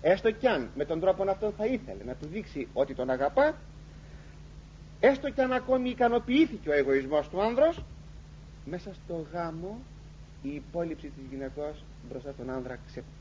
έστω κι αν με τον τρόπο αυτό θα ήθελε να του δείξει ότι τον αγαπά, έστω κι αν ακόμη ικανοποιήθηκε ο εγωισμός του άνδρος, μέσα στο γάμο η υπόλοιψη της γυναικός μπροστά τον άνδρα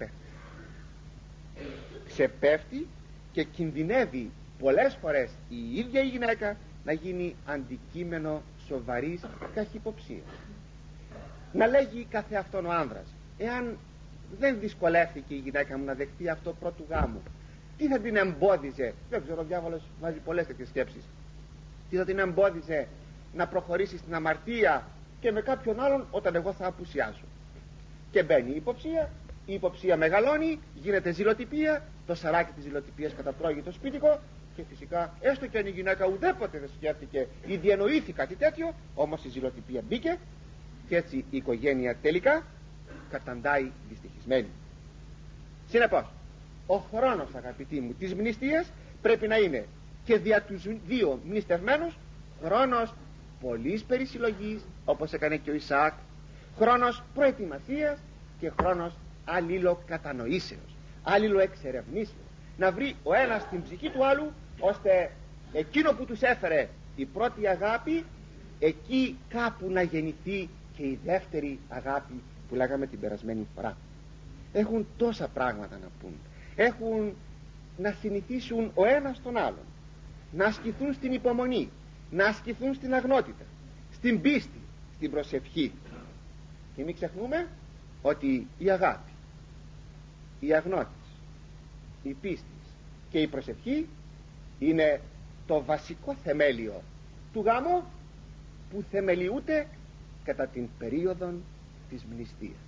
ξεπέφτει και κινδυνεύει πολλές φορές η ίδια η γυναίκα να γίνει αντικείμενο σοβαρής καχυποψίας. Να λέγει καθε αυτόν ο άνδρας, εάν δεν δυσκολεύτηκε η γυναίκα μου να δεχτεί αυτό πρώτου γάμου, τι θα την εμπόδιζε? Δεν ξέρω, ο διάβολος βάζει πολλές τέτοιες σκέψεις. Τι θα την εμπόδιζε να προχωρήσει στην αμαρτία και με κάποιον άλλον όταν εγώ θα απουσιάζω? Και μπαίνει η υποψία μεγαλώνει, γίνεται ζηλοτυπία, το σαράκι της ζηλοτυπίας κατατρώγει το σπίτικο, και φυσικά έστω και αν η γυναίκα ουδέποτε δεν σκέφτηκε ή διανοήθη κάτι τέτοιο, όμως η ζηλοτυπία μπήκε και έτσι η οικογένεια τελικά καταντάει δυστυχισμένη. Συνεπώς, ο χρόνος, αγαπητοί μου, της μνηστείας πρέπει να είναι και δια τους δύο μνηστευμένους χρόνος πολλής περισυλλογής, όπως έκανε και ο Ισαάκ, χρόνος προετοιμασίας και χρόνος αλληλοκατανοήσεως, αλληλοεξερευνήσεως, να βρει ο ένας την ψυχή του άλλου, ώστε εκείνο που τους έφερε η πρώτη αγάπη, εκεί κάπου να γεννηθεί και η δεύτερη αγάπη που λέγαμε την περασμένη φορά. Έχουν τόσα πράγματα να πούν, έχουν να συνηθίσουν ο ένας τον άλλον, να ασκηθούν στην υπομονή, να ασκηθούν στην αγνότητα, στην πίστη, στην προσευχή. Και μην ξεχνούμε ότι η αγάπη, η αγνότης, η πίστη και η προσευχή είναι το βασικό θεμέλιο του γάμου, που θεμελιούται κατά την περίοδο της μνηστείας.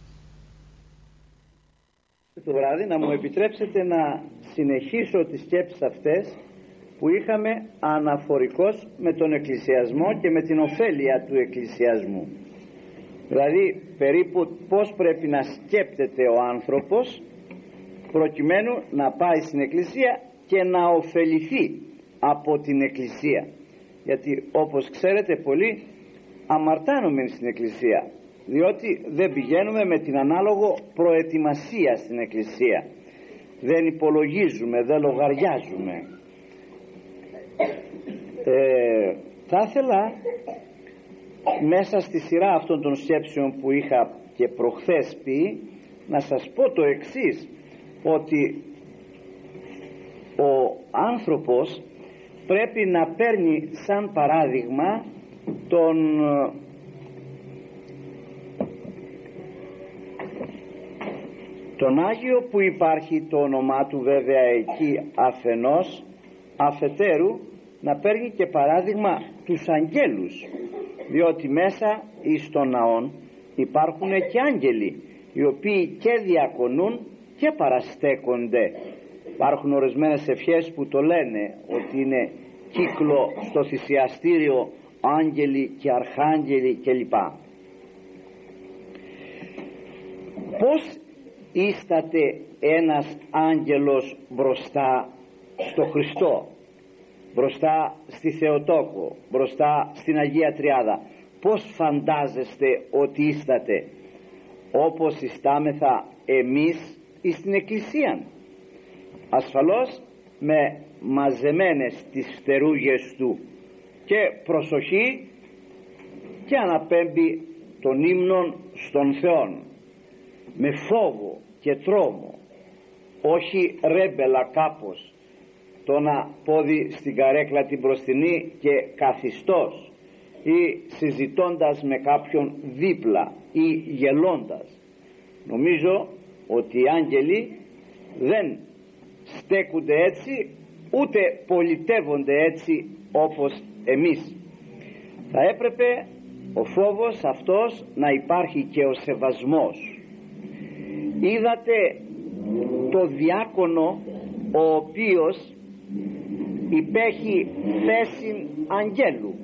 Το βράδυ να μου επιτρέψετε να συνεχίσω τις σκέψεις αυτές που είχαμε αναφορικώς με τον εκκλησιασμό και με την ωφέλεια του εκκλησιασμού. Δηλαδή περίπου πώς πρέπει να σκέπτεται ο άνθρωπος προκειμένου να πάει στην εκκλησία και να ωφεληθεί από την εκκλησία. Γιατί όπως ξέρετε πολλοί αμαρτάνουμε στην εκκλησία, διότι δεν πηγαίνουμε με την ανάλογο προετοιμασία στην εκκλησία, δεν υπολογίζουμε, δεν λογαριάζουμε. Θα ήθελα μέσα στη σειρά αυτών των σκέψεων που είχα και προχθές πει να σας πω το εξής, ότι ο άνθρωπος πρέπει να παίρνει σαν παράδειγμα τον Άγιο που υπάρχει το όνομά του βέβαια εκεί αφενός, αφετέρου να παίρνει και παράδειγμα τους αγγέλους, διότι μέσα εις τον ναόν υπάρχουν και άγγελοι οι οποίοι και διακονούν και παραστέκονται. Υπάρχουν ορισμένες ευχές που το λένε ότι είναι κύκλο στο θυσιαστήριο άγγελοι και αρχάγγελοι κλπ. Πώς ίσταται ένας άγγελος μπροστά στο Χριστό, μπροστά στη Θεοτόκο, μπροστά στην Αγία Τριάδα? Πώς φαντάζεστε ότι ίσταται? Όπως ιστάμεθα εμείς εις την Εκκλησία, ασφαλώς με μαζεμένες τις φτερούγες του και προσοχή, και αναπέμπει των ύμνων στον Θεόν με φόβο και τρόμο, όχι ρέμπελα κάπως, το να πόδι στην καρέκλα την μπροστινή και καθιστός ή συζητώντας με κάποιον δίπλα ή γελώντας. Νομίζω ότι οι άγγελοι δεν στέκονται έτσι, ούτε πολιτεύονται έτσι όπως εμείς. Θα έπρεπε ο φόβος αυτός να υπάρχει και ο σεβασμός. Είδατε το διάκονο ο οποίος υπέχει θέση αγγέλου,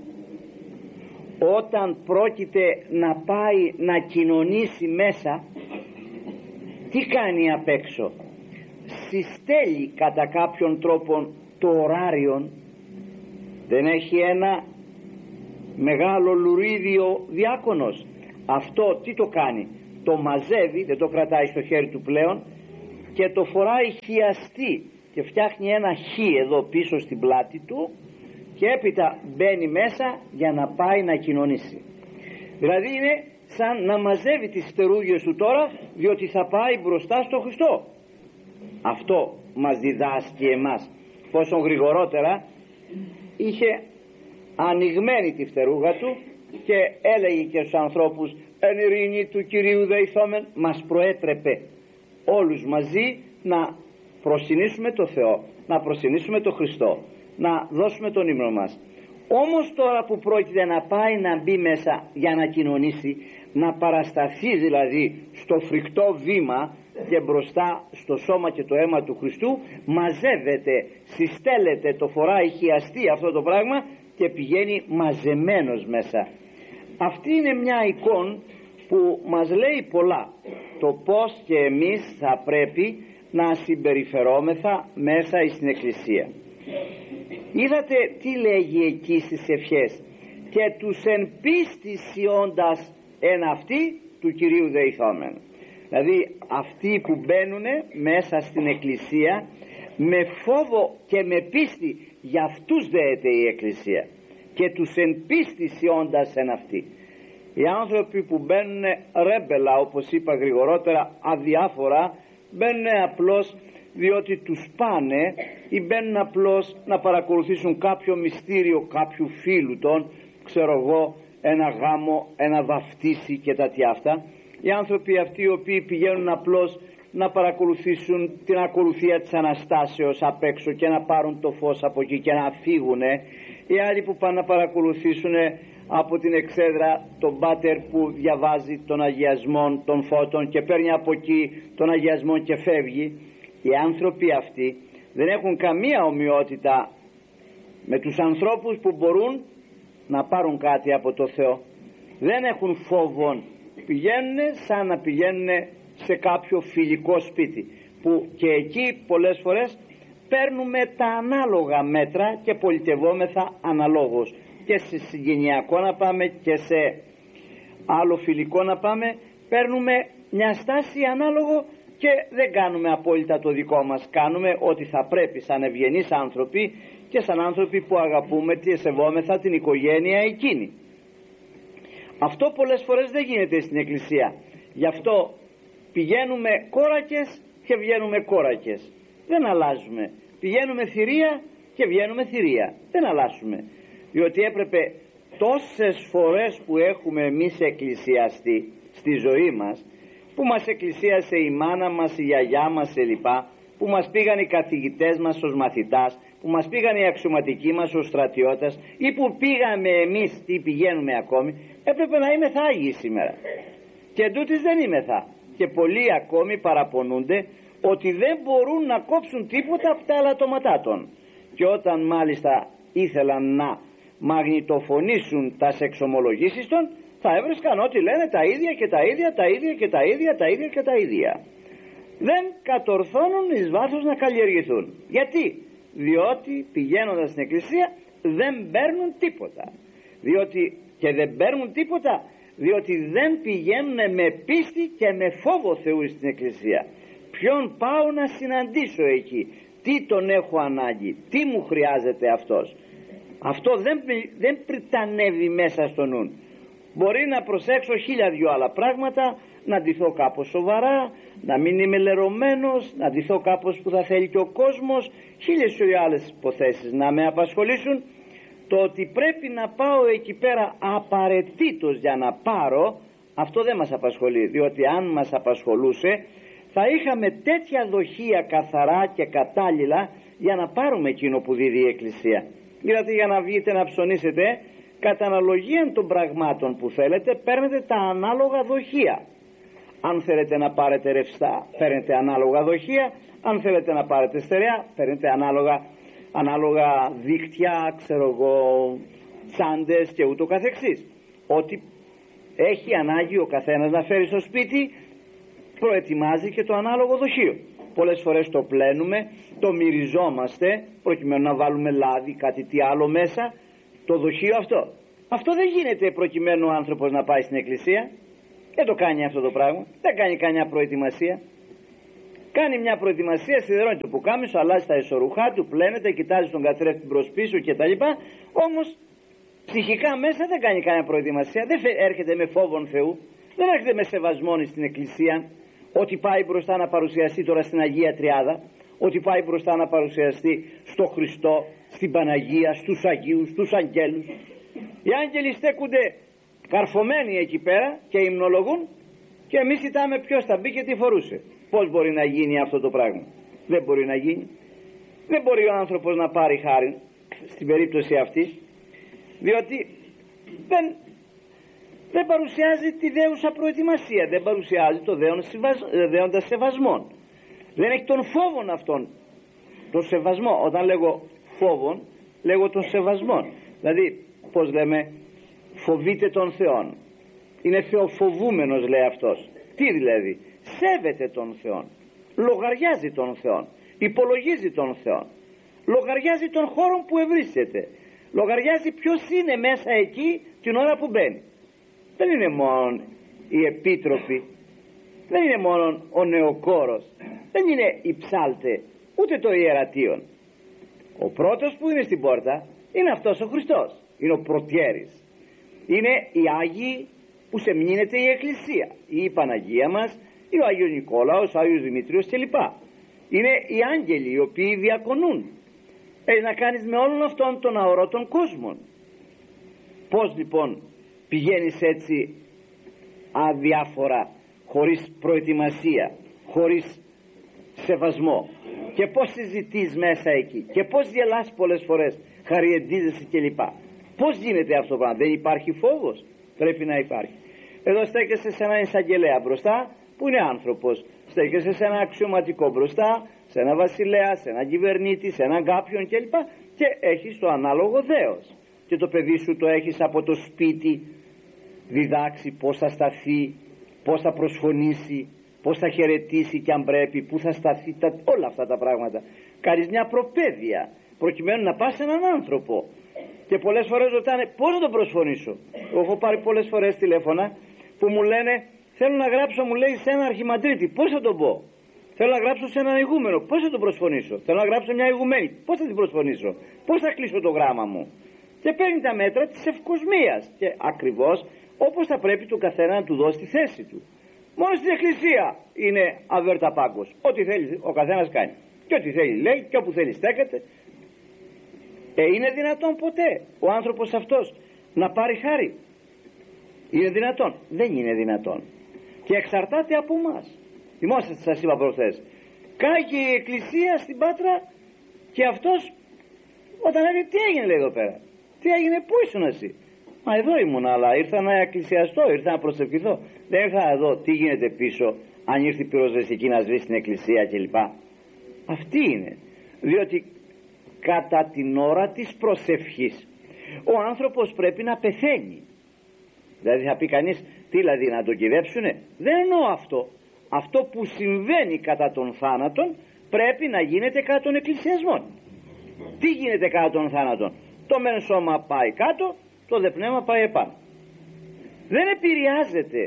όταν πρόκειται να πάει να κοινωνήσει μέσα, τι κάνει απ' έξω? Συστέλει κατά κάποιον τρόπο το ωράριο. Δεν έχει ένα μεγάλο λουρίδιο διάκονος? Αυτό τι το κάνει? Το μαζεύει, δεν το κρατάει στο χέρι του πλέον, και το φοράει χιαστή και φτιάχνει ένα χ εδώ πίσω στην πλάτη του και έπειτα μπαίνει μέσα για να πάει να κοινωνήσει. Δηλαδή είναι σαν να μαζεύει τις φτερούγες του τώρα, διότι θα πάει μπροστά στο Χριστό. Αυτό μας διδάσκει εμάς. Πόσο γρηγορότερα είχε ανοιγμένη τη φτερούγα του και έλεγε και στους ανθρώπους εν ειρήνη του Κυρίου δεηθόμεν. Μας προέτρεπε όλους μαζί να προσκυνήσουμε το Θεό, να προσκυνήσουμε το Χριστό, να δώσουμε τον ύμνο μας. Όμως τώρα που πρόκειται να πάει να μπει μέσα για να κοινωνήσει, να παρασταθεί δηλαδή στο φρικτό βήμα και μπροστά στο σώμα και το αίμα του Χριστού, μαζεύεται, συστέλλεται, το φοράει χιαστή αυτό το πράγμα και πηγαίνει μαζεμένος μέσα. Αυτή είναι μια εικόνα που μας λέει πολλά, το πως και εμείς θα πρέπει να συμπεριφερόμεθα μέσα στην Εκκλησία. Είδατε τι λέγει εκεί στις ευχές? Και τους εν πίστη σιώντας εν αυτοί του Κυρίου δεηθόμεν. Δηλαδή αυτοί που μπαίνουν μέσα στην Εκκλησία με φόβο και με πίστη, για αυτούς δέεται η Εκκλησία. Και τους εν πίστη σιώντας εν αυτοί. Οι άνθρωποι που μπαίνουν ρέμπελα, όπως είπα γρηγορότερα, αδιάφορα, μπαίνουν απλώς διότι τους πάνε ή μπαίνουν απλώς να παρακολουθήσουν κάποιο μυστήριο κάποιου φίλου των, ξέρω εγώ, ένα γάμο, ένα βαφτίσι και τα τι αυτά. Οι άνθρωποι αυτοί οι οποίοι πηγαίνουν απλώς να παρακολουθήσουν την ακολουθία της Αναστάσεως απ' έξω και να πάρουν το φως από εκεί και να φύγουνε. Οι άλλοι που πάνε να παρακολουθήσουν από την εξέδρα τον πάτερ που διαβάζει των αγιασμών των φώτων και παίρνει από εκεί των αγιασμών και φεύγει. Οι άνθρωποι αυτοί δεν έχουν καμία ομοιότητα με τους ανθρώπους που μπορούν να πάρουν κάτι από το Θεό. Δεν έχουν φόβο, πηγαίνουν σαν να πηγαίνουν σε κάποιο φιλικό σπίτι, που και εκεί πολλές φορές παίρνουμε τα ανάλογα μέτρα και πολιτευόμεθα αναλόγως, και σε συγγενειακό να πάμε και σε άλλο φιλικό να πάμε, παίρνουμε μια στάση ανάλογο και δεν κάνουμε απόλυτα το δικό μας. Κάνουμε ό,τι θα πρέπει σαν ευγενείς άνθρωποι και σαν άνθρωποι που αγαπούμε και σεβόμεθα την οικογένεια εκείνη. Αυτό πολλές φορές δεν γίνεται στην Εκκλησία. Γι' αυτό πηγαίνουμε κόρακες και βγαίνουμε κόρακες. Δεν αλλάζουμε. Πηγαίνουμε θηρία και βγαίνουμε θηρία. Δεν αλλάζουμε. Διότι έπρεπε τόσες φορές που έχουμε εμείς εκκλησιαστεί στη ζωή μας, που μας εκκλησίασε η μάνα μας, η γιαγιά μας κλπ., που μας πήγαν οι καθηγητές μας ως μαθητάς, που μας πήγαν οι αξιωματικοί μας ως στρατιώτες, ή που πήγαμε εμείς, τι πηγαίνουμε ακόμη, έπρεπε να είμαι Άγιοι σήμερα. Και εντούτοις δεν είμεθα. Και πολλοί ακόμη παραπονούνται ότι δεν μπορούν να κόψουν τίποτα από τα ελαττώματά των. Και όταν μάλιστα ήθελαν να μαγνητοφωνήσουν τα εξομολογήσεις των, θα έβρισκαν ότι λένε τα ίδια και τα ίδια, τα ίδια και τα ίδια, τα ίδια και τα ίδια. Δεν κατορθώνουν εις βάθος να καλλιεργηθούν. Γιατί? Διότι πηγαίνοντας στην Εκκλησία δεν παίρνουν τίποτα. Διότι, και δεν παίρνουν τίποτα διότι δεν πηγαίνουν με πίστη και με φόβο Θεού στην Εκκλησία. Ποιον πάω να συναντήσω εκεί, τι τον έχω ανάγκη, τι μου χρειάζεται αυτός. Αυτό δεν πριτανεύει μέσα στο νου. Μπορεί να προσέξω 1000 άλλα πράγματα, να ντυθώ κάπως σοβαρά, να μην είμαι λερωμένος, να ντυθώ κάπως που θα θέλει και ο κόσμος, 1000 άλλες υποθέσεις να με απασχολήσουν. Το ότι πρέπει να πάω εκεί πέρα απαραίτητος για να πάρω, αυτό δεν μας απασχολεί, διότι αν μας απασχολούσε θα είχαμε τέτοια δοχεία καθαρά και κατάλληλα για να πάρουμε εκείνο που δίδει η Εκκλησία. Δηλαδή για να βγείτε να ψωνίσετε, κατά αναλογία των πραγμάτων που θέλετε παίρνετε τα ανάλογα δοχεία. Αν θέλετε να πάρετε ρευστά παίρνετε ανάλογα δοχεία, αν θέλετε να πάρετε στερεά παίρνετε ανάλογα δίκτυα, ξέρω εγώ, τσάντες και ούτω καθεξής. Ό,τι έχει ανάγκη ο καθένας να φέρει στο σπίτι προετοιμάζει και το ανάλογο δοχείο. Πολλές φορές το πλένουμε, το μυριζόμαστε προκειμένου να βάλουμε λάδι, κάτι τι άλλο μέσα, το δοχείο αυτό. Αυτό δεν γίνεται προκειμένου ο άνθρωπος να πάει στην Εκκλησία. Δεν το κάνει αυτό το πράγμα, δεν κάνει κανένα προετοιμασία. Κάνει μια προετοιμασία, σιδερώνει το πουκάμισο, αλλάζει τα εσωρουχά του, πλένεται, κοιτάζει τον καθρέφτη προς πίσω κτλ. Όμως ψυχικά μέσα δεν κάνει κανένα προετοιμασία, δεν έρχεται με φόβον Θεού, δεν έρχεται με σεβασμόν στην εκκλησία, ότι πάει μπροστά να παρουσιαστεί τώρα στην Αγία Τριάδα, ότι πάει μπροστά να παρουσιαστεί στο Χριστό, στην Παναγία, στους Αγίους, στους Αγγέλους. Οι άγγελοι στέκονται καρφωμένοι εκεί πέρα και υμνολογούν και εμείς κοιτάμε ποιος θα μπει και τι φορούσε. Πώς μπορεί να γίνει αυτό το πράγμα? Δεν μπορεί να γίνει. Δεν μπορεί ο άνθρωπος να πάρει χάρη στην περίπτωση αυτή, διότι δεν παρουσιάζει τη δέουσα προετοιμασία, δεν παρουσιάζει το δέοντα σεβασμόν, δεν έχει τον φόβον αυτόν, τον σεβασμό. Όταν λέγω φόβον, λέγω τον σεβασμόν, δηλαδή πως λέμε, φοβείται τον Θεόν, είναι θεοφοβούμενος, λέει αυτός. Τι δηλαδή? Σέβεται τον Θεόν, λογαριάζει τον Θεόν, υπολογίζει τον Θεόν, λογαριάζει τον χώρο που ευρίσκεται, λογαριάζει ποιος είναι μέσα εκεί την ώρα που μπαίνει. Δεν είναι μόνο οι επίτροποι, δεν είναι μόνο ο νεοκόρος, δεν είναι οι ψάλτε, ούτε το ιερατείον. Ο πρώτος που είναι στην πόρτα είναι αυτός ο Χριστός, είναι ο πρωτιέρης, είναι οι Άγιοι που σεμνύνεται η Εκκλησία, η Παναγία μας, ο Άγιος Νικόλαος, ο Άγιος Δημήτριος κλπ. Είναι οι άγγελοι οι οποίοι διακονούν. Έχει να κάνεις με όλων αυτών των αορώτων κόσμων. Πώς λοιπόν πηγαίνεις έτσι αδιάφορα, χωρίς προετοιμασία, χωρίς σεβασμό, και πώς συζητείς μέσα εκεί και πώς γελάς πολλές φορές, χαριεντίζεσαι κλπ. Πώς γίνεται αυτό το πράγμα? Δεν υπάρχει φόβος? Πρέπει να υπάρχει. Εδώ στέκεσαι σε έναν εισαγγελέα μπροστά που είναι άνθρωπος, στέκεσαι σε ένα αξιωματικό μπροστά, σε ένα βασιλέα, σε ένα κυβερνήτη, σε έναν κάποιον κλπ. Και έχεις το ανάλογο δέος. Και το παιδί σου το έχεις από το σπίτι διδάξει πώς θα σταθεί, πώς θα προσφωνήσει, πώς θα χαιρετήσει και αν πρέπει, πού θα σταθεί, όλα αυτά τα πράγματα. Κάνεις μια προπαίδεια προκειμένου να πας σε έναν άνθρωπο. Και πολλές φορές ρωτάνε πώς να τον προσφωνήσω. Έχω πάρει πολλές φορές τηλέφωνα που μου λένε, θέλω να γράψω, μου λέει, σε έναν αρχιμαντρίτη, πώς θα τον πω? Θέλω να γράψω σε έναν ηγούμενο, πώς θα τον προσφωνήσω? Θέλω να γράψω μια ηγουμένη, πώς θα την προσφωνήσω? Πώς θα κλείσω το γράμμα μου? Και παίρνει τα μέτρα της ευκοσμίας και ακριβώς όπως θα πρέπει του καθένα να του δώσει τη θέση του. Μόνο στην Εκκλησία είναι αβέρτα πάγκος. Ό,τι θέλει ο καθένας κάνει. Και ό,τι θέλει λέει και όπου θέλει στέκεται. Είναι δυνατόν ποτέ ο άνθρωπος αυτός να πάρει χάρη? Είναι δυνατόν? Δεν είναι δυνατόν. Και εξαρτάται από εμάς. Θυμόσαστε, σας είπα προχθές, κάγει η Εκκλησία στην Πάτρα και αυτός όταν έλεγε, τι έγινε, λέει, εδώ πέρα? Τι έγινε, πού ήσουν εσύ? Μα εδώ ήμουν, αλλά ήρθα να εκκλησιαστώ, ήρθα να προσευχηθώ. Δεν ήρθα εδώ τι γίνεται πίσω, αν ήρθε η πυροσβεστική να σβήσει την εκκλησία κλπ. Αυτή είναι. Διότι κατά την ώρα της προσευχής ο άνθρωπος πρέπει να πεθαίνει. Δηλαδή θα πει κανείς, τι δηλαδή, να τον κυδέψουνε? Δεν εννοώ αυτό. Αυτό που συμβαίνει κατά τον θάνατον πρέπει να γίνεται κατά τον εκκλησιασμό. Τι γίνεται κατά τον θάνατον? Το μεν σώμα πάει κάτω, το δε πνεύμα πάει επάνω. Δεν επηρεάζεται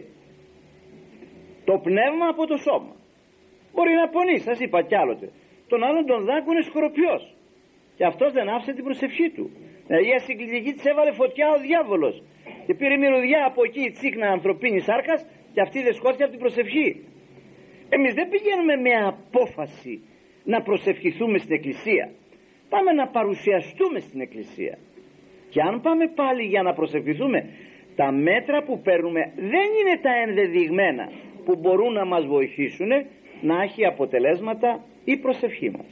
το πνεύμα από το σώμα. Μπορεί να πονεί, σας είπα κι άλλοτε. Τον άλλον τον δάγκωνε σκορπιός και αυτός δεν άφησε την προσευχή του. Δηλαδή η ασυγκλητική της έβαλε φωτιά ο διάβολος και πήρε μυρωδιά από εκεί η τσίχνα ανθρωπίνης σάρκας και αυτή δεν σκότωσε από την προσευχή. Εμείς δεν πηγαίνουμε με απόφαση να προσευχηθούμε στην εκκλησία. Πάμε να παρουσιαστούμε στην εκκλησία. Και αν πάμε πάλι για να προσευχηθούμε, τα μέτρα που παίρνουμε δεν είναι τα ενδεδειγμένα που μπορούν να μας βοηθήσουν να έχει αποτελέσματα η προσευχή μας.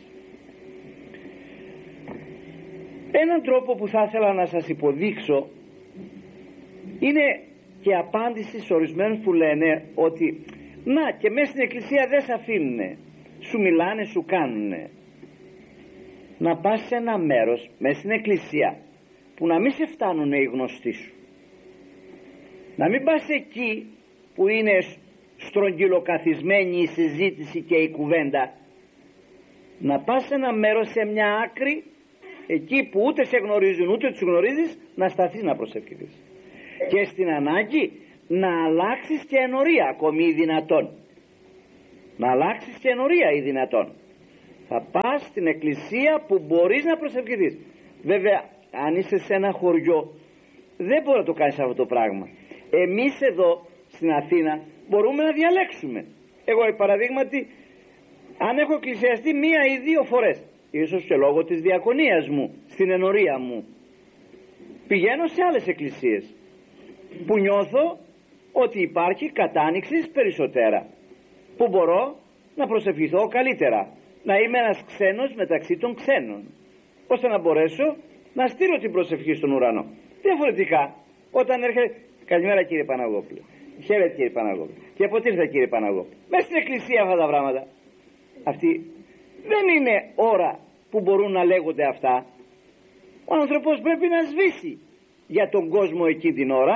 Έναν τρόπο που θα ήθελα να σας υποδείξω είναι και απάντηση σε ορισμένους που λένε ότι να, και μέσα στην εκκλησία δεν σε αφήνουνε, σου μιλάνε, σου κάνουνε. Να πας σε ένα μέρος μέσα στην εκκλησία που να μην σε φτάνουν οι γνωστοί σου, να μην πας εκεί που είναι στρογγυλοκαθισμένη η συζήτηση και η κουβέντα, να πας σε ένα μέρος, σε μια άκρη, εκεί που ούτε σε γνωρίζουν ούτε τους γνωρίζεις, να σταθείς να προσευχηθείς και στην ανάγκη να αλλάξεις και ενορία ακόμη δυνατόν. να αλλάξεις και ενορία ή δυνατόν. Θα πας στην εκκλησία που μπορείς να προσευχηθείς. Βέβαια αν είσαι σε ένα χωριό δεν μπορεί να το κάνεις αυτό το πράγμα. Εμείς εδώ στην Αθήνα μπορούμε να διαλέξουμε. Εγώ παραδείγματι, αν έχω εκκλησιαστεί 1 ή 2 φορές, ίσως και λόγω της διακονίας μου στην ενορία μου, πηγαίνω σε άλλες εκκλησίες που νιώθω ότι υπάρχει κατάνοιξης περισσότερα, που μπορώ να προσευχηθώ καλύτερα, να είμαι ένας ξένος μεταξύ των ξένων, ώστε να μπορέσω να στείλω την προσευχή στον ουρανό. Διαφορετικά όταν έρχεται «Καλημέρα κύριε Παναγόπουλο», «Χαίρετε κύριε Παναγόπουλο», «Και πότε ήρθα κύριε Παναγόπουλο», μέσα στην εκκλησία αυτά τα πράγματα. Αυτή δεν είναι ώρα που μπορούν να λέγονται αυτά. Ο άνθρωπος πρέπει να σβήσει για τον κόσμο εκεί την ώρα,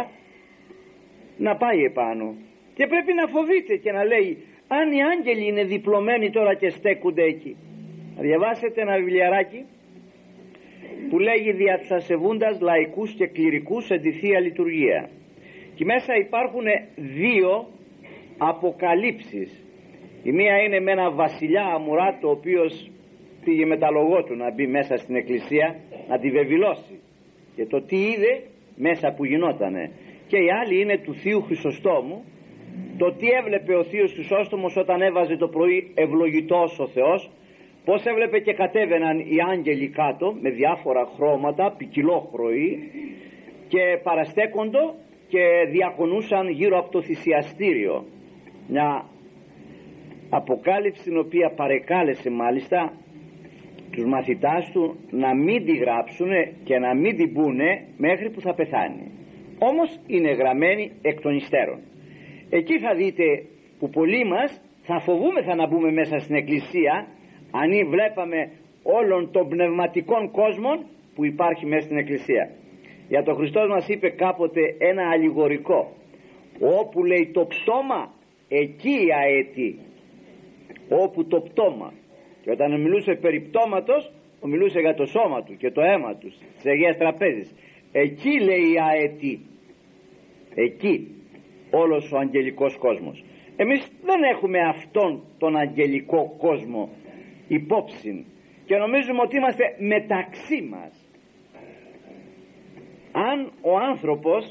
να πάει επάνω, και πρέπει να φοβείται και να λέει αν οι άγγελοι είναι διπλωμένοι τώρα και στέκονται εκεί. Να διαβάσετε ένα βιβλιαράκι που λέγει «Δια τους ασεβούντας λαϊκούς και κληρικούς σε τη Θεία Λειτουργία». Και μέσα υπάρχουν 2 αποκαλύψεις. Η μία είναι με ένα βασιλιά Αμουράτο, ο οποίος πήγε με τα λογό του να μπει μέσα στην εκκλησία να τη βεβηλώσει, και το τι είδε μέσα που γινότανε. Και η άλλη είναι του Θείου Χρυσοστόμου, το τι έβλεπε ο Θείος Χρυσόστομος όταν έβαζε το πρωί «Ευλογητός ο Θεός», πως έβλεπε και κατέβαιναν οι άγγελοι κάτω με διάφορα χρώματα, ποικιλόχρωοι, και παραστέκοντο και διακονούσαν γύρω από το θυσιαστήριο. Μια αποκάλυψη την οποία παρεκάλεσε μάλιστα τους μαθητάς του να μην τη γράψουν και να μην την πούνε μέχρι που θα πεθάνει. Όμως είναι γραμμένη εκ των υστέρων. Εκεί θα δείτε που πολλοί μας θα φοβούμεθα να μπούμε μέσα στην εκκλησία αν βλέπαμε όλων των πνευματικών κόσμων που υπάρχει μέσα στην εκκλησία. Για το Χριστός μας είπε κάποτε ένα αλληγορικό, όπου λέει το πτώμα εκεί η αέτη, όπου το πτώμα. Και όταν μιλούσε περί πτώματος, μιλούσε για το σώμα του και το αίμα του στις Αγίες Τραπέζεις. Εκεί λέει η αέτη, εκεί όλος ο αγγελικός κόσμος. Εμείς δεν έχουμε αυτόν τον αγγελικό κόσμο υπόψη και νομίζουμε ότι είμαστε μεταξύ μας. Αν ο άνθρωπος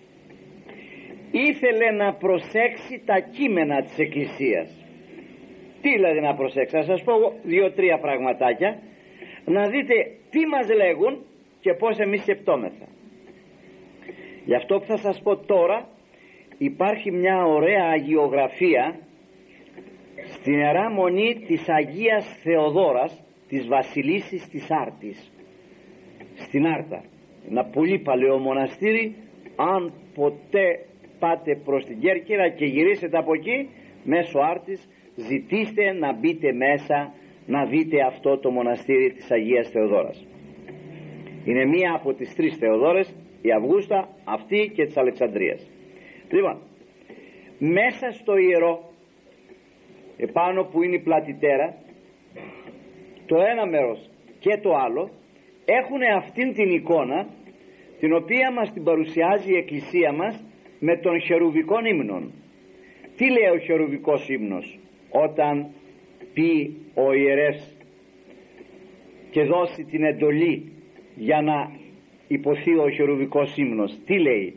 ήθελε να προσέξει τα κείμενα της Εκκλησίας, τι δηλαδή να προσέξει, θα σας πω 2-3 πραγματάκια, να δείτε τι μας λέγουν και πώς εμείς σκεπτόμεθα. Γι' αυτό που θα σας πω τώρα, υπάρχει μια ωραία αγιογραφία στην Ιερά Μονή της Αγίας Θεοδόρας, της Βασιλίσσης της Άρτης, στην Άρτα. Ένα πολύ παλαιό μοναστήρι. Αν ποτέ πάτε προς την Κέρκυρα και γυρίσετε από εκεί μέσω Άρτης, ζητήστε να μπείτε μέσα να δείτε αυτό το μοναστήρι της Αγίας Θεοδόρας. Είναι μία από τις 3 Θεοδόρες, η Αυγούστα, αυτή και της Αλεξανδρίας. Λοιπόν, μέσα στο ιερό, επάνω που είναι η πλατητέρα, το ένα μέρος και το άλλο έχουν αυτήν την εικόνα, την οποία μας την παρουσιάζει η Εκκλησία μας με τον χερουβικών ύμνων. Τι λέει ο χερουβικός ύμνος όταν πει ο ιερεύς και δώσει την εντολή για να υποθεί ο χερουβικός ύμνος? Τι λέει?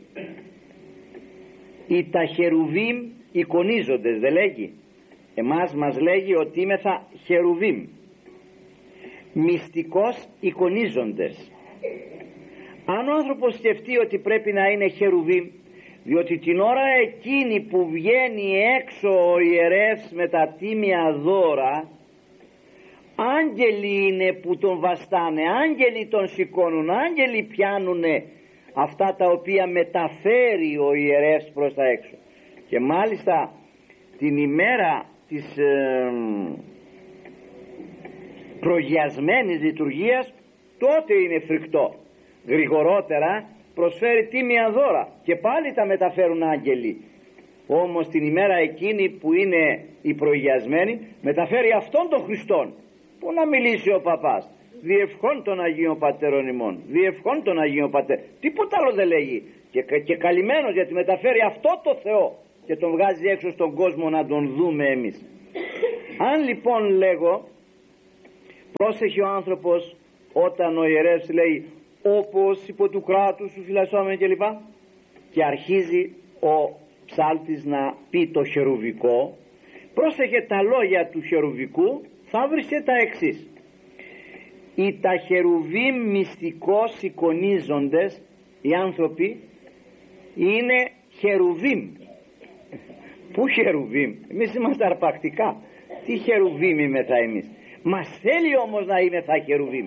Οι τα χερουβίμ εικονίζοντες, δεν λέγει? Εμάς μας λέγει ότι είμεθα χερουβίμ, μυστικώς εικονίζοντες. Αν ο άνθρωπος σκεφτεί ότι πρέπει να είναι χερουβίμ, διότι την ώρα εκείνη που βγαίνει έξω ο ιερεύς με τα τίμια δώρα, άγγελοι είναι που τον βαστάνε, άγγελοι τον σηκώνουν, άγγελοι πιάνουνε αυτά τα οποία μεταφέρει ο ιερεύς προς τα έξω. Και μάλιστα την ημέρα της προγιασμένης λειτουργίας, τότε είναι φρικτό. Γρηγορότερα προσφέρει τίμια δώρα και πάλι τα μεταφέρουν άγγελοι. Όμως την ημέρα εκείνη που είναι η προγιασμένη, μεταφέρει αυτόν τον Χριστόν. Πού να μιλήσει ο παπάς? Διευχών των Αγίων Πατέρων ημών, διευχών των Αγίων Πατέρων, τίποτα άλλο δεν λέγει. Και καλυμμένος, γιατί μεταφέρει αυτό το Θεό και τον βγάζει έξω στον κόσμο να τον δούμε εμείς. Αν λοιπόν λέγω, πρόσεχε ο άνθρωπος όταν ο ιερεύς λέει όπως υπό του κράτους σου φυλασσόμενοι κλπ, και αρχίζει ο ψάλτης να πει το χερουβικό, πρόσεχε τα λόγια του χερουβικού, θα βρίσκε τα εξής: οι τα χερουβίμ μυστικώς εικονίζοντες, οι άνθρωποι είναι χερουβίμ. Πού χερουβίμ? Εμείς είμαστε αρπακτικά. Τι χερουβίμ είμεθα εμείς? Μας θέλει όμως να είμεθα χερουβίμ,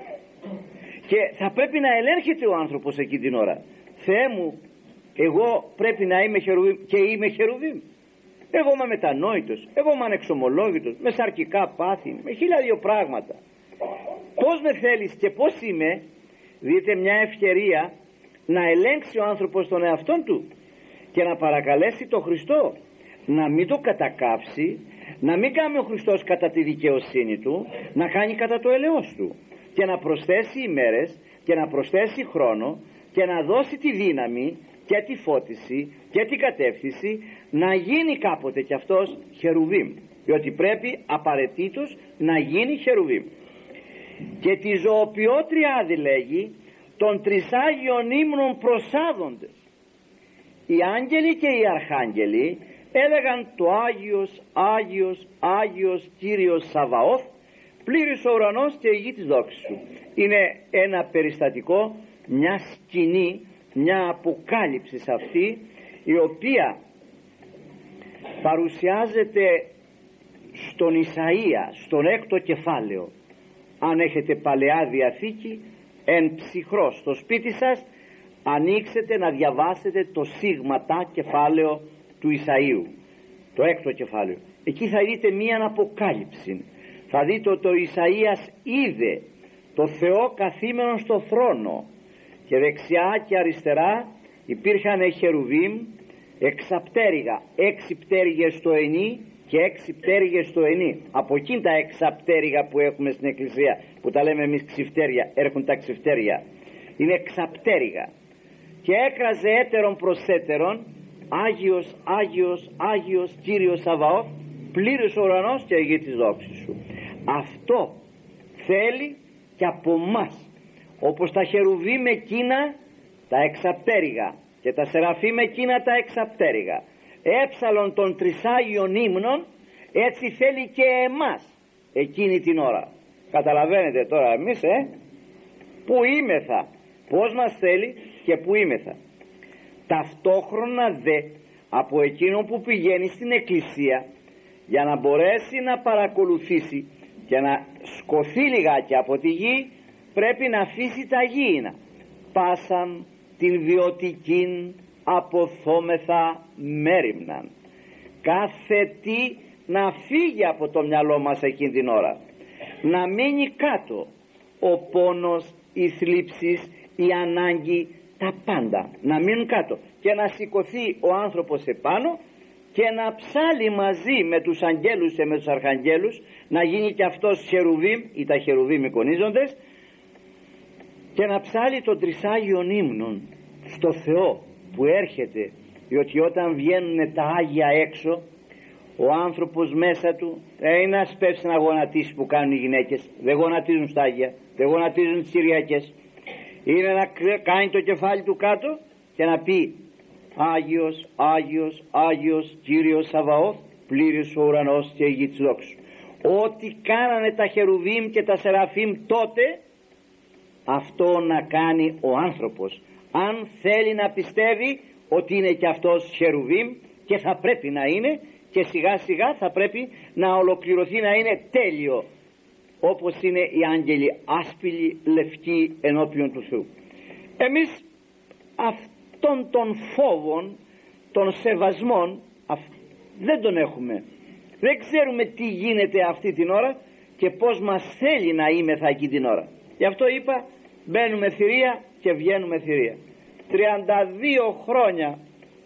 και θα πρέπει να ελέγχεται ο άνθρωπος εκεί την ώρα. Θεέ μου, εγώ πρέπει να είμαι χερουβίμ, και είμαι χερουβίμ? Εγώ είμαι μετανόητος, εγώ είμαι ανεξομολόγητος, με σαρκικά πάθη, με 1002 πράγματα. Πώς με θέλεις και πώς είμαι? Δείτε μια ευκαιρία να ελέγξει ο άνθρωπος τον εαυτόν του και να παρακαλέσει τον Χριστό να μην το κατακάψει, να μην κάνει ο Χριστός κατά τη δικαιοσύνη του, να κάνει κατά το ελαιός του, και να προσθέσει ημέρες και να προσθέσει χρόνο και να δώσει τη δύναμη και τη φώτιση και την κατεύθυνση να γίνει κάποτε κι αυτός χερουβίμ, διότι πρέπει απαραίτητος να γίνει χερουβίμ. Και τη ζωοποιότριάδη λέγει των τρισάγιων ύμνων προσάδοντες. Οι άγγελοι και οι αρχάγγελοι έλεγαν το Άγιος, Άγιος, Άγιος Κύριος Σαβαώθ, πλήρης ο ουρανός και η γη της δόξης σου. Είναι ένα περιστατικό, μια σκηνή, μια αποκάλυψη σε αυτή, η οποία παρουσιάζεται στον Ισαΐα, στον 6ο κεφάλαιο. Αν έχετε Παλαιά Διαθήκη εν ψυχρό στο σπίτι σας, ανοίξετε να διαβάσετε το σίγματα κεφάλαιο του Ισαΐου, το 6ο κεφάλαιο. Εκεί θα δείτε μία αποκάλυψη. Θα δείτε ότι ο Ισαΐας είδε το Θεό καθήμενον στο θρόνο, και δεξιά και αριστερά υπήρχαν χερουβίμ εξαπτέρυγα, 6 πτέρυγες στο ενί και 6 πτέρυγες στο ενί. Από εκείνη τα εξαπτέρυγα που έχουμε στην εκκλησία, που τα λέμε εμείς ξυφτέρια, έρχονται τα ξυφτέρια, είναι εξαπτέρυγα, και έκραζε έτερον προς έτερον, Άγιος, Άγιος, Άγιος Κύριος Σαβαώθ, πλήρης ο ουρανός και η γη της δόξης σου. Αυτό θέλει και από μας, όπως τα χερουβίμ εκείνα τα εξαπτέρυγα και τα σεραφείμ εκείνα τα εξαπτέρυγα έψαλον των τρισάγιων ύμνων, έτσι θέλει και εμάς εκείνη την ώρα. Καταλαβαίνετε τώρα εμείς που είμεθα, πως μας θέλει και που σήμεθα. Ταυτόχρονα δε από εκείνο που πηγαίνει στην εκκλησία, για να μπορέσει να παρακολουθήσει και να σκοθεί λιγάκι από τη γη, πρέπει να αφήσει τα γήινα. Πάσαν την βιωτικήν αποθόμεθα μέριμναν. Κάθε τι να φύγει από το μυαλό μας εκείνη την ώρα, να μείνει κάτω ο πόνος, οι θλίψεις, η ανάγκη, τα πάντα να μείνουν κάτω, και να σηκωθεί ο άνθρωπος επάνω και να ψάλει μαζί με τους αγγέλους και με τους αρχαγγέλους, να γίνει και αυτός χερουβίμ ή τα χερουβίμ εικονίζοντες, και να ψάλει τον τρισάγιον ύμνον στο Θεό που έρχεται, διότι όταν βγαίνουν τα Άγια έξω, ο άνθρωπος μέσα του είναι να σπεύσει να γονατίσει που κάνουν οι γυναίκες. Δεν γονατίζουν στα Άγια, δεν γονατίζουν τις Κυριακές. Είναι να κάνει το κεφάλι του κάτω και να πει Άγιος, Άγιος, Άγιος Κύριος Σαβαώθ, πλήρης ο ουρανός και η γη της δόξης. Ό,τι κάνανε τα χερουβίμ και τα σεραφείμ τότε, αυτό να κάνει ο άνθρωπος, αν θέλει να πιστεύει ότι είναι και αυτός χερουβίμ, και θα πρέπει να είναι, και σιγά σιγά θα πρέπει να ολοκληρωθεί, να είναι τέλειο, όπως είναι οι άγγελοι άσπηλοι λευκοί ενώπιον του Θεού. Εμείς αυτόν των φόβων, των σεβασμών δεν τον έχουμε. Δεν ξέρουμε τι γίνεται αυτή την ώρα και πως μας θέλει να είμεθα εκεί την ώρα. Γι' αυτό είπα, μπαίνουμε θηρία και βγαίνουμε θηρία. 32 χρόνια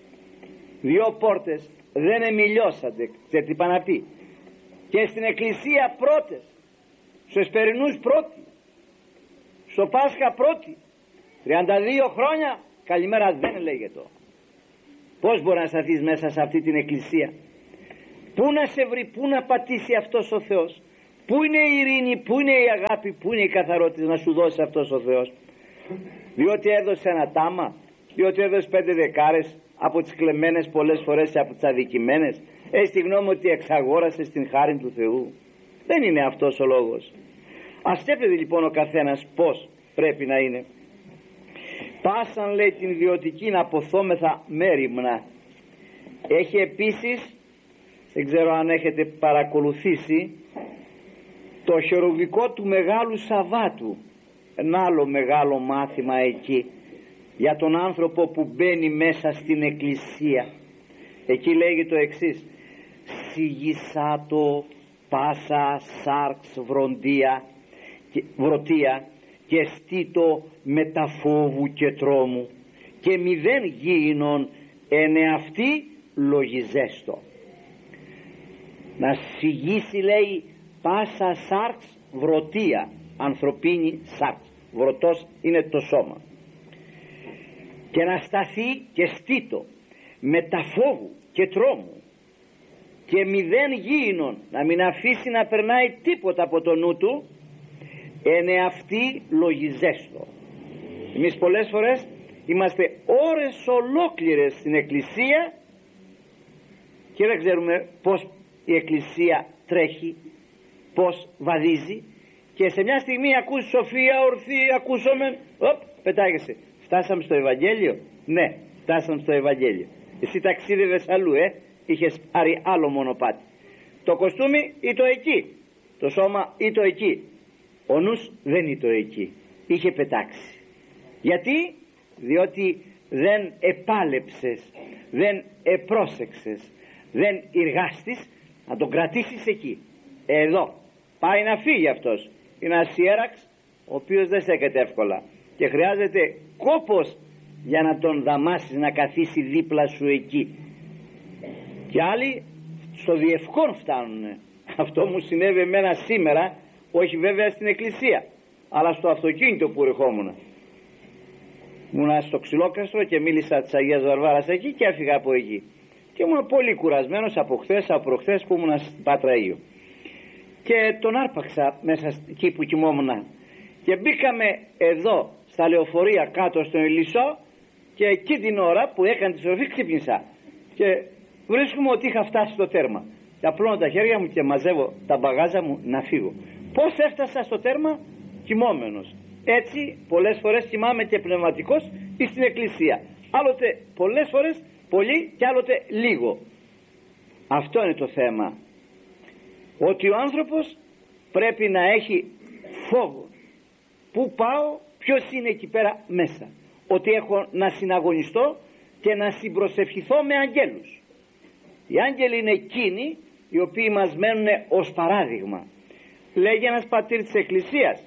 2 πόρτες δεν εμιλιώσατε, ξέρετε τι είπα να πει, και στην εκκλησία πρώτες, στους Εσπερινούς πρώτοι, στο Πάσχα πρώτοι, 32 χρόνια καλημέρα δεν λέγεται. Πώς μπορεί να σταθείς μέσα σε αυτή την εκκλησία? Πού να σε βρει, πού να πατήσει αυτός ο Θεός? Πού είναι η ειρήνη, πού είναι η αγάπη, πού είναι η καθαρότητα να σου δώσει αυτός ο Θεός? Διότι έδωσε ένα τάμα, διότι έδωσε 5 δεκάρες από τις κλεμμένες πολλές φορές και από τις αδικημένες? Έχει τη γνώμη ότι εξαγόρασε την χάρη του Θεού? Δεν είναι αυτός ο λόγος. Ας σκέφτεται λοιπόν ο καθένας πως πρέπει να είναι. Πάσαν, λέει, την ιδιωτική να αποθόμεθα μέριμνα. Έχει επίσης, δεν ξέρω αν έχετε παρακολουθήσει, το χερουβικό του Μεγάλου Σαββάτου, ένα άλλο μεγάλο μάθημα εκεί για τον άνθρωπο που μπαίνει μέσα στην εκκλησία. Εκεί λέγει το εξής: σιγησάτο πάσα σάρξ βρωτία και στήτο μεταφόβου και τρόμου και μηδέν γήινον εν εαυτή λογιζέστο. Να σιγήσει, λέει, πάσα σάρξ βρωτία, ανθρωπίνη σάρξ, βρωτός είναι το σώμα, και να σταθεί και στήτο μεταφόβου και τρόμου και μηδέν γήινον, να μην αφήσει να περνάει τίποτα από το νου του, εν εαυτή λογιζέστο. Εμείς πολλές φορές είμαστε ώρες ολόκληρες στην εκκλησία και δεν ξέρουμε πως η εκκλησία τρέχει, πως βαδίζει, και σε μια στιγμή ακούς σοφία ορθή, ακούσαμε, πετάγεσαι. Φτάσαμε στο Ευαγγέλιο? Ναι, φτάσαμε στο Ευαγγέλιο. Εσύ ταξίδευες αλλού, είχες πάρει άλλο μονοπάτι. Το κοστούμι ή το εκεί, το σώμα ή το εκεί, ο νους δεν ή το εκεί, είχε πετάξει. Γιατί? Διότι δεν επάλεψες, δεν επρόσεξες, δεν εργάστης να τον κρατήσεις εκεί. Εδώ πάει να φύγει αυτός. Είναι ένας ιέραξ ο οποίος δεν στέκεται εύκολα και χρειάζεται κόπος για να τον δαμάσεις να καθίσει δίπλα σου εκεί. Και άλλοι στο διευκόν φτάνουνε. Αυτό μου συνέβη εμένα σήμερα, όχι βέβαια στην εκκλησία, αλλά στο αυτοκίνητο που ερχόμουν. Ήμουνα στο Ξυλόκαστρο και μίλησα της Αγίας Βαρβάρας εκεί και έφυγα από εκεί. Και ήμουν πολύ κουρασμένος από χθες, από προχθές που ήμουν στην Πάτρα Αΐου. Και τον άρπαξα μέσα εκεί που κοιμόμουν. Και μπήκαμε εδώ στα λεωφορεία κάτω στον Ηλισσό και εκεί την ώρα που έκανε τη στροφή ξύπνησα. Και βρίσκουμε ότι είχα φτάσει στο τέρμα. Και απλώνω τα χέρια μου και μαζεύω τα μπαγάζα μου να φύγω. Πώς έφτασα στο τέρμα? Κοιμόμενος. Έτσι πολλές φορές κοιμάμαι και πνευματικός ή στην εκκλησία. Άλλοτε πολλές φορές πολύ και άλλοτε λίγο. Αυτό είναι το θέμα. Ότι ο άνθρωπος πρέπει να έχει φόβο. Πού πάω, ποιος είναι εκεί πέρα μέσα. Ότι έχω να συναγωνιστώ και να συμπροσευχηθώ με αγγέλους. Οι άγγελοι είναι εκείνοι οι οποίοι μας μένουν ως παράδειγμα. Λέγει ένας πατήρ της Εκκλησίας,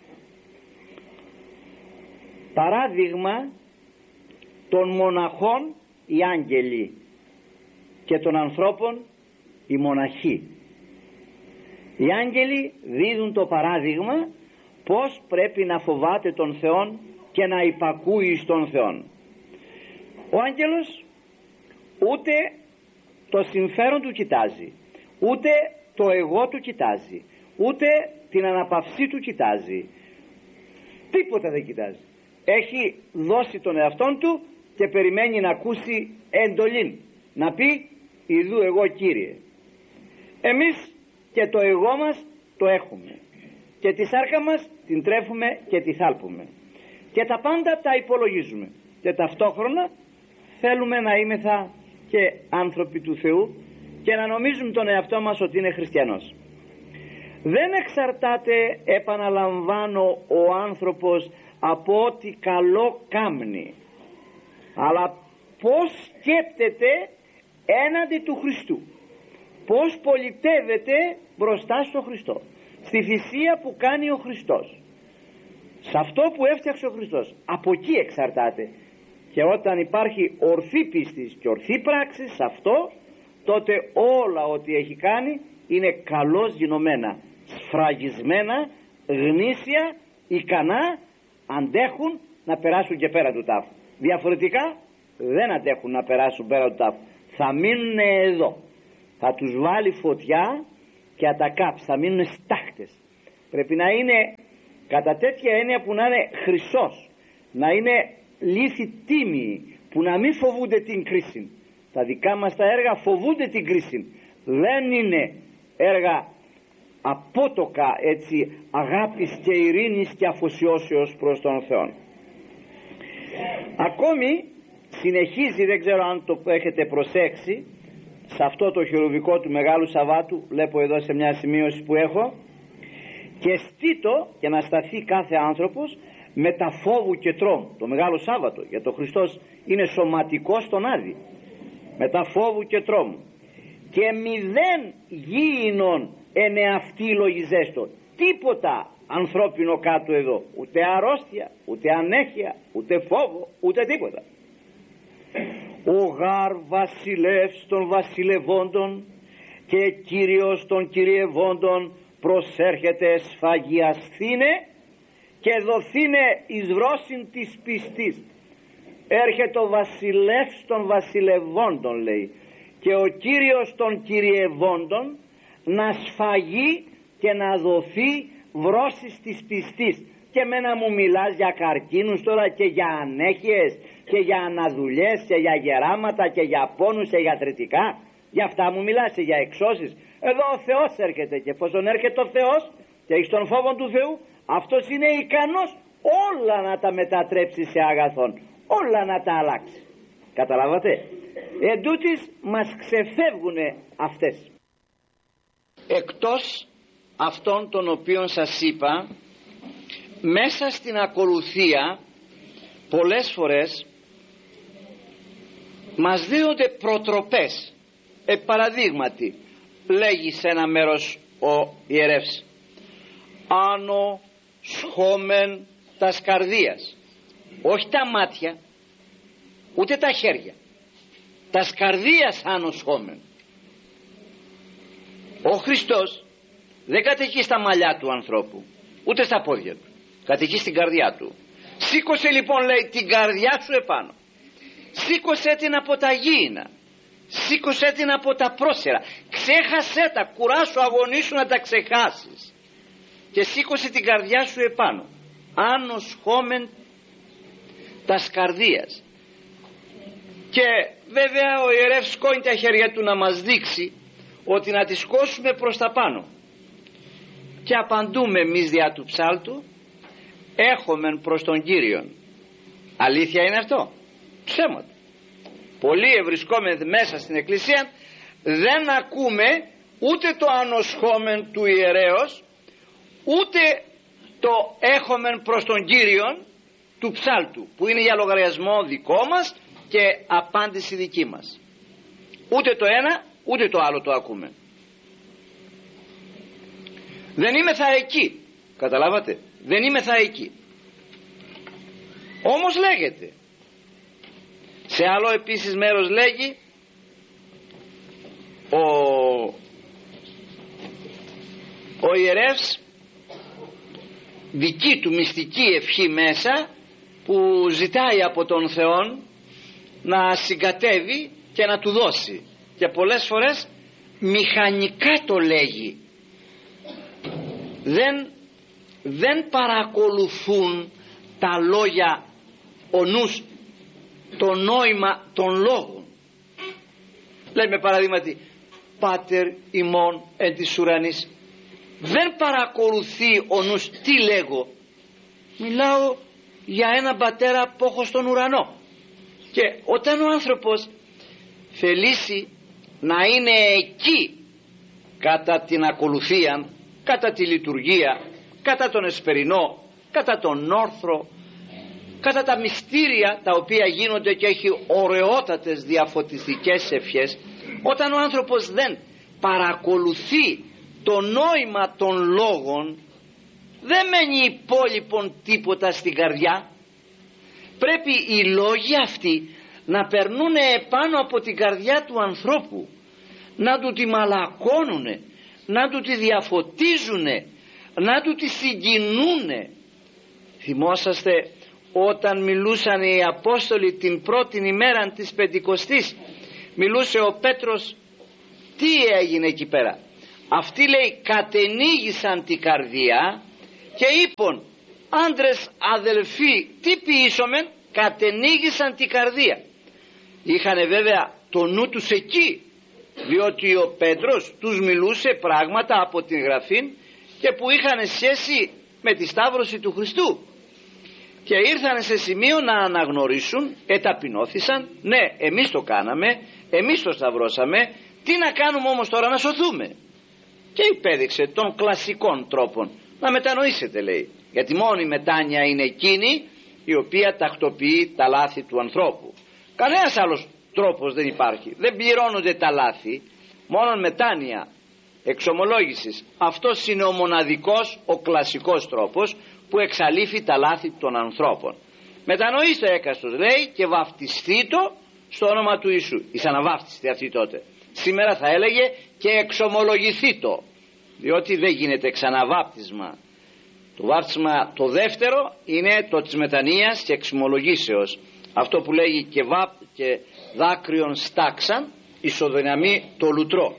παράδειγμα των μοναχών οι άγγελοι και των ανθρώπων οι μοναχοί. Οι άγγελοι δίδουν το παράδειγμα πως πρέπει να φοβάται τον Θεόν και να υπακούει στον Θεόν. Ο άγγελος ούτε το συμφέρον του κοιτάζει, ούτε το εγώ του κοιτάζει, ούτε την αναπαυσή του κοιτάζει, τίποτα δεν κοιτάζει. Έχει δώσει τον εαυτόν του και περιμένει να ακούσει εντολή, να πει ιδού εγώ Κύριε. Εμείς και το εγώ μας το έχουμε και τη σάρκα μας την τρέφουμε και τη θάλπουμε και τα πάντα τα υπολογίζουμε και ταυτόχρονα θέλουμε να είμεθα και άνθρωποι του Θεού και να νομίζουμε τον εαυτό μας ότι είναι χριστιανός. Δεν εξαρτάται, επαναλαμβάνω, ο άνθρωπος από ό,τι καλό κάμνει, αλλά πως σκέπτεται έναντι του Χριστού, πως πολιτεύεται μπροστά στο Χριστό, στη θυσία που κάνει ο Χριστός, σε αυτό που έφτιαξε ο Χριστός. Από εκεί εξαρτάται. Και όταν υπάρχει ορθή πίστης και ορθή πράξη σε αυτό, τότε όλα ό,τι έχει κάνει είναι καλώς γινωμένα, σφραγισμένα, γνήσια, ικανά, αντέχουν να περάσουν και πέρα του τάφου. Διαφορετικά δεν αντέχουν να περάσουν πέρα του τάφου, θα μείνουν εδώ. θα τους βάλει φωτιά και θα τα κάψει, θα μείνουν στάχτες. Πρέπει να είναι κατά τέτοια έννοια που να είναι χρυσός, να είναι λίθοι τίμιοι, που να μην φοβούνται την κρίση. Τα δικά μας τα έργα φοβούνται την κρίση, δεν είναι έργα απότοκα έτσι αγάπης και ειρήνης και αφοσιώσεως προς τον Θεό. Ακόμη συνεχίζει, δεν ξέρω αν το έχετε προσέξει, σε αυτό το χερουβικό του Μεγάλου Σαββάτου, βλέπω εδώ σε μια σημείωση που έχω, και στήτω και να σταθεί κάθε άνθρωπος με τα φόβου και τρόμου. Το Μεγάλο Σάββατο για το Χριστός είναι σωματικό στον Άδη, με τα φόβου και τρόμου, και μηδέν γήινον εν εαυτή λογιζέστο, τίποτα ανθρώπινο κάτω εδώ, ούτε αρρώστια, ούτε ανέχεια, ούτε φόβο, ούτε τίποτα. Ο γάρ βασιλεύς των βασιλευόντων και κύριος των κυριευόντων προσέρχεται σφαγιασθήνε και δοθήνε εις βρόσιν της πιστής. Έρχεται ο βασιλεύς των βασιλευόντων, λέει, και ο κύριος των κυριευόντων να σφαγεί και να δοθεί βρώσεις της πιστής. Και εμένα μου μιλάς για καρκίνους τώρα και για ανέχειες και για αναδουλειές και για γεράματα και για πόνους και για τριτικά? Για αυτά μου μιλάς, για εξώσεις? Εδώ ο Θεός έρχεται, και εφόσον έρχεται ο Θεός και έχεις τον φόβο του Θεού, αυτός είναι ικανός όλα να τα μετατρέψει σε αγαθόν, όλα να τα αλλάξει. Καταλάβατε? Εν τούτοις μας ξεφεύγουνε αυτές. Εκτός αυτών των οποίων σας είπα, μέσα στην ακολουθία πολλές φορές μας δίνονται προτροπές. Παραδείγματι, λέγει σε ένα μέρος ο ιερεύς, άνω σχόμεν τας καρδίας, όχι τα μάτια ούτε τα χέρια, τας καρδίας άνω σχόμεν. Ο Χριστός δεν κατοικεί στα μαλλιά του ανθρώπου, ούτε στα πόδια του, κατοικεί στην καρδιά του. Σήκωσε λοιπόν, λέει, την καρδιά σου επάνω, σήκωσε την από τα γήινα, σήκωσε την από τα πρόσερα, ξέχασέ τα, κουράσου, αγωνίσου να τα ξεχάσεις, και σήκωσε την καρδιά σου επάνω, άνω σχόμεν τας καρδίας. Και βέβαια ο ιερεύς σκόνει τα χέρια του να μας δείξει ότι να τις σκόσουμε προς τα πάνω, και απαντούμε εμείς δια του ψάλτου, έχομεν προς τον Κύριον. Αλήθεια είναι αυτό? Ψέματα. Πολλοί ευρισκόμενοι μέσα στην εκκλησία δεν ακούμε ούτε το ανοσχόμεν του ιερέως, ούτε το έχομεν προς τον Κύριον του ψάλτου, που είναι για λογαριασμό δικό μας και απάντηση δική μας. Ούτε το ένα ούτε το άλλο το ακούμε. Δεν είμαι θα εκεί, καταλάβατε, δεν είμαι θα εκεί. Όμως λέγεται, σε άλλο επίσης μέρος λέγει, ο ιερεύς δική του μυστική ευχή μέσα, που ζητάει από τον Θεό να συγκατεύει και να του δώσει, και πολλές φορές μηχανικά το λέγει, δεν παρακολουθούν τα λόγια ο νους, το νόημα των λόγων. Λέμε παραδείγματι, Πάτερ ημών εν της ουρανής, δεν παρακολουθεί ο νους τι λέγω, μιλάω για έναν πατέρα που έχω στον ουρανό. Και όταν ο άνθρωπος θελήσει να είναι εκεί κατά την ακολουθία, κατά τη λειτουργία, κατά τον εσπερινό, κατά τον όρθρο, κατά τα μυστήρια τα οποία γίνονται και έχει ωραιότατες διαφωτιστικές ευχές, όταν ο άνθρωπος δεν παρακολουθεί το νόημα των λόγων, δεν μένει υπόλοιπον τίποτα στην καρδιά. Πρέπει οι λόγοι αυτοί να περνούν επάνω από την καρδιά του ανθρώπου, να του τη μαλακώνουνε, να του τη διαφωτίζουνε, να του τη συγκινούνε. Θυμόσαστε όταν μιλούσαν οι Απόστολοι την πρώτη ημέρα της Πεντηκοστής, μιλούσε ο Πέτρος τι έγινε εκεί πέρα? Αυτοί, λέει, κατενίγησαν την καρδία και είπαν, άντρες αδελφοί, τι ποιήσομεν? Κατενίγησαν την καρδία. Είχανε βέβαια το νου τους εκεί, διότι ο Πέτρος τους μιλούσε πράγματα από την Γραφή και που είχαν σχέση με τη σταύρωση του Χριστού, και ήρθαν σε σημείο να αναγνωρίσουν, εταπεινώθησαν, ναι, εμείς το κάναμε, εμείς το σταυρώσαμε, τι να κάνουμε όμως τώρα να σωθούμε? Και υπέδειξε των κλασικών τρόπων. Να μετανοήσετε, λέει, γιατί μόνο η μετάνοια είναι εκείνη η οποία τακτοποιεί τα λάθη του ανθρώπου. Κανένας άλλος τρόπος δεν υπάρχει, δεν πληρώνονται τα λάθη, μόνο μετάνοια εξομολόγησης. Αυτός είναι ο μοναδικός, ο κλασικός τρόπος που εξαλείφει τα λάθη των ανθρώπων. Μετανοήστε έκαστος, λέει, και βαφτιστείτε στο όνομα του Ιησού. Εις αναβάφτιστη αυτή τότε. Σήμερα θα έλεγε και εξομολογηθείτε, διότι δεν γίνεται ξαναβάπτισμα. Το βάπτισμα το δεύτερο είναι το της μετανοίας και εξομολογήσεως. Αυτό που λέγει και δάκρυον στάξαν, ισοδυναμεί το λουτρό.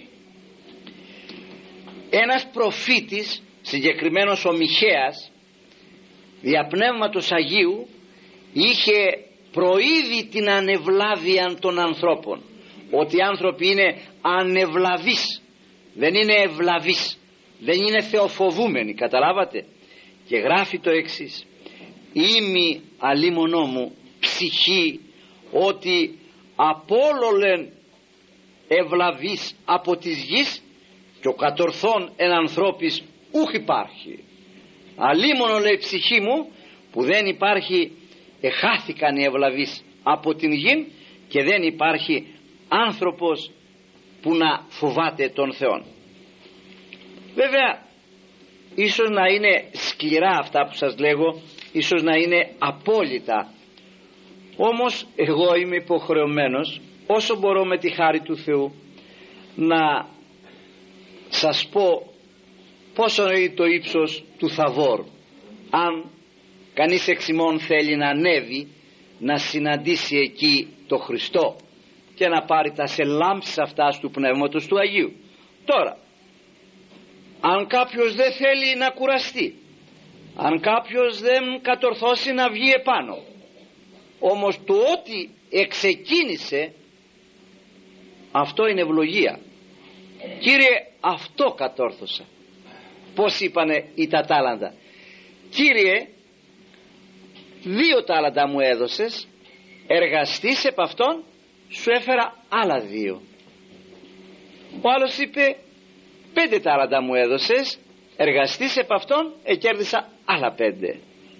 Ένας προφήτης, συγκεκριμένος ο Μιχαίας, δια πνεύματος Αγίου, είχε προείδει την ανεβλάβεια των ανθρώπων, ότι οι άνθρωποι είναι ανεβλαβείς, δεν είναι ευλαβείς, δεν είναι θεοφοβούμενοι, καταλάβατε? Και γράφει το εξής: «Ήμι αλίμονό μου ψυχή, ότι απόλολεν ευλαβείς από της γης και ο κατορθών εν ανθρώπης ούχ υπάρχει». Αλίμονο, λέει, ψυχή μου, που δεν υπάρχει, εχάθηκαν οι ευλαβείς από την γη και δεν υπάρχει άνθρωπος που να φοβάται τον Θεόν. Βέβαια, ίσως να είναι σκληρά αυτά που σας λέγω, ίσως να είναι απόλυτα, όμως εγώ είμαι υποχρεωμένος, όσο μπορώ με τη χάρη του Θεού, να σας πω πόσο είναι το ύψος του Θαβόρ. Αν κανείς εξ ημών θέλει να ανέβει, να συναντήσει εκεί το Χριστό και να πάρει τα σελάμψεις αυτά του Πνεύματος του Αγίου. Τώρα, αν κάποιος δεν θέλει να κουραστεί, αν κάποιος δεν κατορθώσει να βγει επάνω, όμως το ότι εξεκίνησε, αυτό είναι ευλογία. Κύριε, αυτό κατόρθωσα. Πώς είπανε οι τα τάλαντα? Κύριε, 2 τάλαντα μου έδωσες, εργαστείς επ' αυτόν, σου έφερα άλλα 2. Ο άλλος είπε, 5 τάλαντα μου έδωσες, εργαστείς επ' αυτόν, κέρδισα άλλα 5.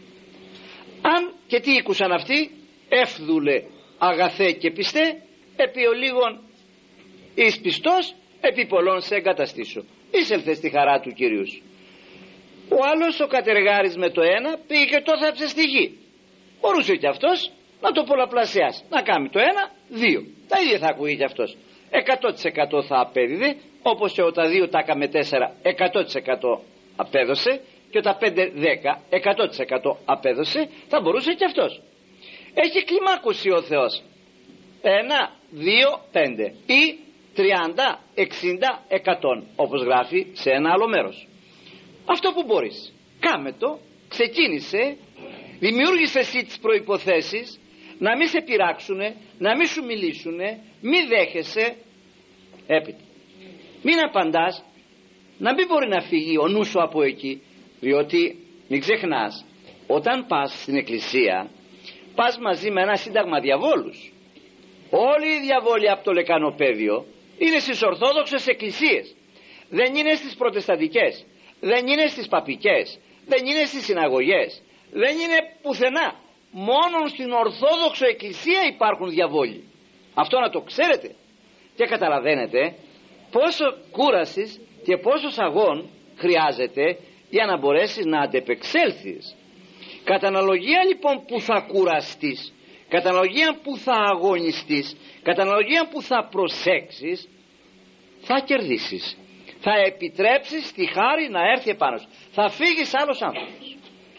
Αν και τι ήκουσαν αυτοί? Εύδουλε αγαθέ και πιστέ, επί ολίγων εις πιστός, επί πολλών σε εγκαταστήσω. Εισέλθε στη χαρά του Κυρίου. Ο άλλος, ο κατεργάρης με το ένα, πήγε και το θάψε στη γη. Μπορούσε και αυτός να το πολλαπλασιάσει, να κάνει το 1, 2. Τα ίδια θα ακούγει και αυτός. 100% θα απέδιδε, όπως και τα 2 τα έκαμε 4, 100% απέδωσε, και τα 5, 10, 100% απέδωσε, θα μπορούσε και αυτός. Έχει κλιμάκωση ο Θεός. 1, 2, 5 ή 30, 60, 100, όπως γράφει σε ένα άλλο μέρος. Αυτό που μπορείς, κάμε το, ξεκίνησε, δημιούργησε εσύ τις προϋποθέσεις, να μην σε πειράξουνε, να μην σου μιλήσουνε, μη δέχεσαι, έπειτα μην απαντάς, να μην μπορεί να φύγει ο νους σου από εκεί, διότι μην ξεχνάς, όταν πας στην εκκλησία πας μαζί με ένα σύνταγμα διαβόλους. Όλοι οι διαβόλοι από το λεκανοπέδιο είναι στις ορθόδοξες εκκλησίες, δεν είναι στις προτεσταντικές, δεν είναι στις παπικές, δεν είναι στις συναγωγές, δεν είναι πουθενά. Μόνο στην ορθόδοξο εκκλησία υπάρχουν διαβόλοι. Αυτό να το ξέρετε. Και καταλαβαίνετε πόσο κούρασης και πόσος αγών χρειάζεται για να μπορέσεις να αντεπεξέλθεις. Κατά αναλογία λοιπόν που θα κουραστείς, κατά αναλογία που θα αγωνιστείς, κατά αναλογία που θα προσέξεις, θα κερδίσεις, θα επιτρέψεις τη χάρη να έρθει επάνω σου, θα φύγεις άλλος άνθρωπος.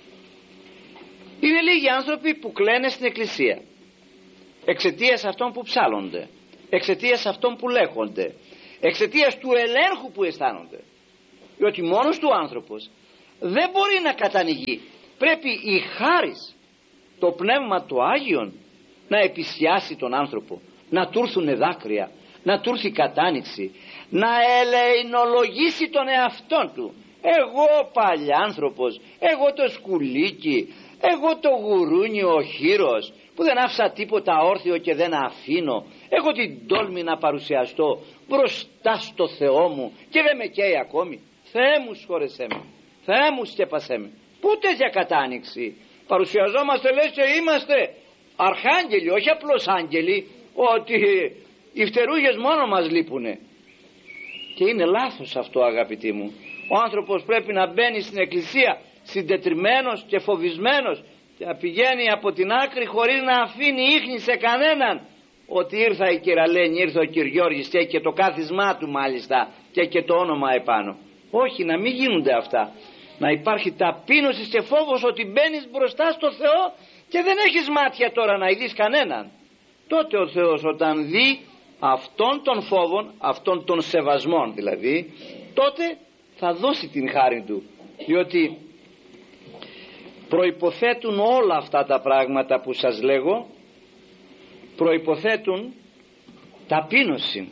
Είναι λίγοι άνθρωποι που κλαίνε στην εκκλησία εξαιτίας αυτών που ψάλλονται, εξαιτίας αυτών που λέγονται, εξαιτίας του ελέγχου που αισθάνονται. Διότι μόνος του άνθρωπος δεν μπορεί να κατανοηγεί. Πρέπει η χάρις, το πνεύμα του Άγιον, να επισιάσει τον άνθρωπο, να του έρθουν δάκρυα, να του έρθει κατάνοιξη, να ελεηνολογήσει τον εαυτόν του. Εγώ παλιάνθρωπος, εγώ το σκουλίκι, εγώ το γουρούνι ο χείρος που δεν άφησα τίποτα όρθιο και δεν αφήνω, έχω την τόλμη να παρουσιαστώ μπροστά στο Θεό μου και δεν με καίει ακόμη. Θεέ μου σχόρεσέ με, Θεέ μου σκέπασέ με. Πού τέτοια κατάνοιξη? Παρουσιαζόμαστε λες και είμαστε αρχάγγελοι, όχι απλώς άγγελοι, ότι οι φτερούγες μόνο μας λείπουνε. Και είναι λάθος αυτό, αγαπητοί μου. Ο άνθρωπος πρέπει να μπαίνει στην εκκλησία συντετριμμένος και φοβισμένος και να πηγαίνει από την άκρη χωρίς να αφήνει ίχνη σε κανέναν ότι ήρθα η Κυραλένη, ήρθε ο Κυριώργης και το κάθισμά του μάλιστα και το όνομα επάνω. Όχι, να μην γίνονται αυτά. Να υπάρχει ταπείνωση και φόβος ότι μπαίνεις μπροστά στο Θεό και δεν έχεις μάτια τώρα να ειδείς κανέναν. Τότε ο Θεός όταν δει αυτόν των φόβων, αυτόν των σεβασμών δηλαδή, τότε θα δώσει την χάρη του, διότι προϋποθέτουν όλα αυτά τα πράγματα που σας λέγω, προϋποθέτουν ταπείνωση.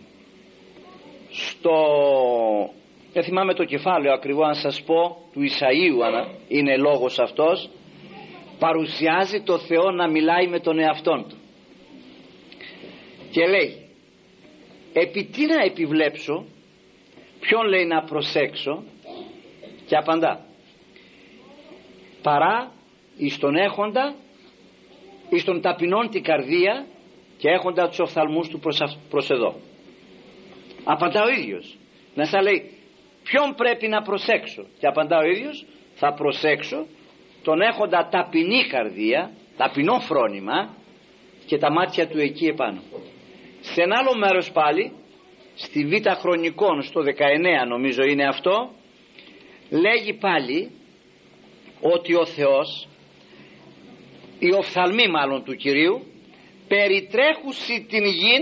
Δεν θυμάμαι το κεφάλαιο ακριβώς αν σας πω, του Ισαΐου είναι λόγος αυτός, παρουσιάζει το Θεό να μιλάει με τον εαυτόν του και λέει, επί τι να επιβλέψω, ποιον λέει να προσέξω, και απαντά, παρά εις τον έχοντα, εις τον ταπεινών την καρδία και έχοντα τους οφθαλμούς του προς εδώ. Απαντά ο ίδιος. Να σας λέει ποιον πρέπει να προσέξω, και απαντά ο ίδιος, θα προσέξω τον έχοντα ταπεινή καρδία, ταπεινό φρόνημα και τα μάτια του εκεί επάνω. Σε ένα άλλο μέρος πάλι, στη Β' Χρονικών, στο 19 νομίζω είναι αυτό, λέγει πάλι ότι ο Θεός, οι οφθαλμοί μάλλον του Κυρίου, περιτρέχουσι την γην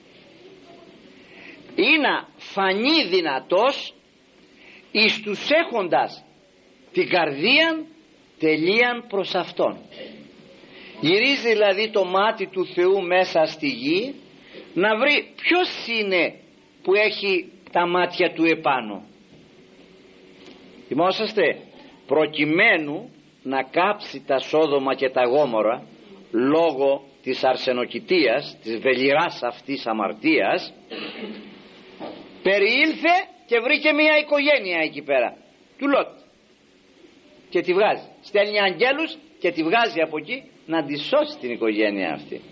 ή να φανεί δυνατός εις τους έχοντας την καρδίαν τελείαν προς Αυτόν. Γυρίζει δηλαδή το μάτι του Θεού μέσα στη γη να βρει ποιος είναι που έχει τα μάτια του επάνω. Θυμόσαστε, προκειμένου να κάψει τα Σόδομα και τα Γόμορα λόγω της αρσενοκητείας, της βελιράς αυτής αμαρτίας, περιήλθε και βρήκε μια οικογένεια εκεί πέρα του Λότ και τη βγάζει, στέλνει αγγέλους και τη βγάζει από εκεί να τη σώσει την οικογένεια αυτή.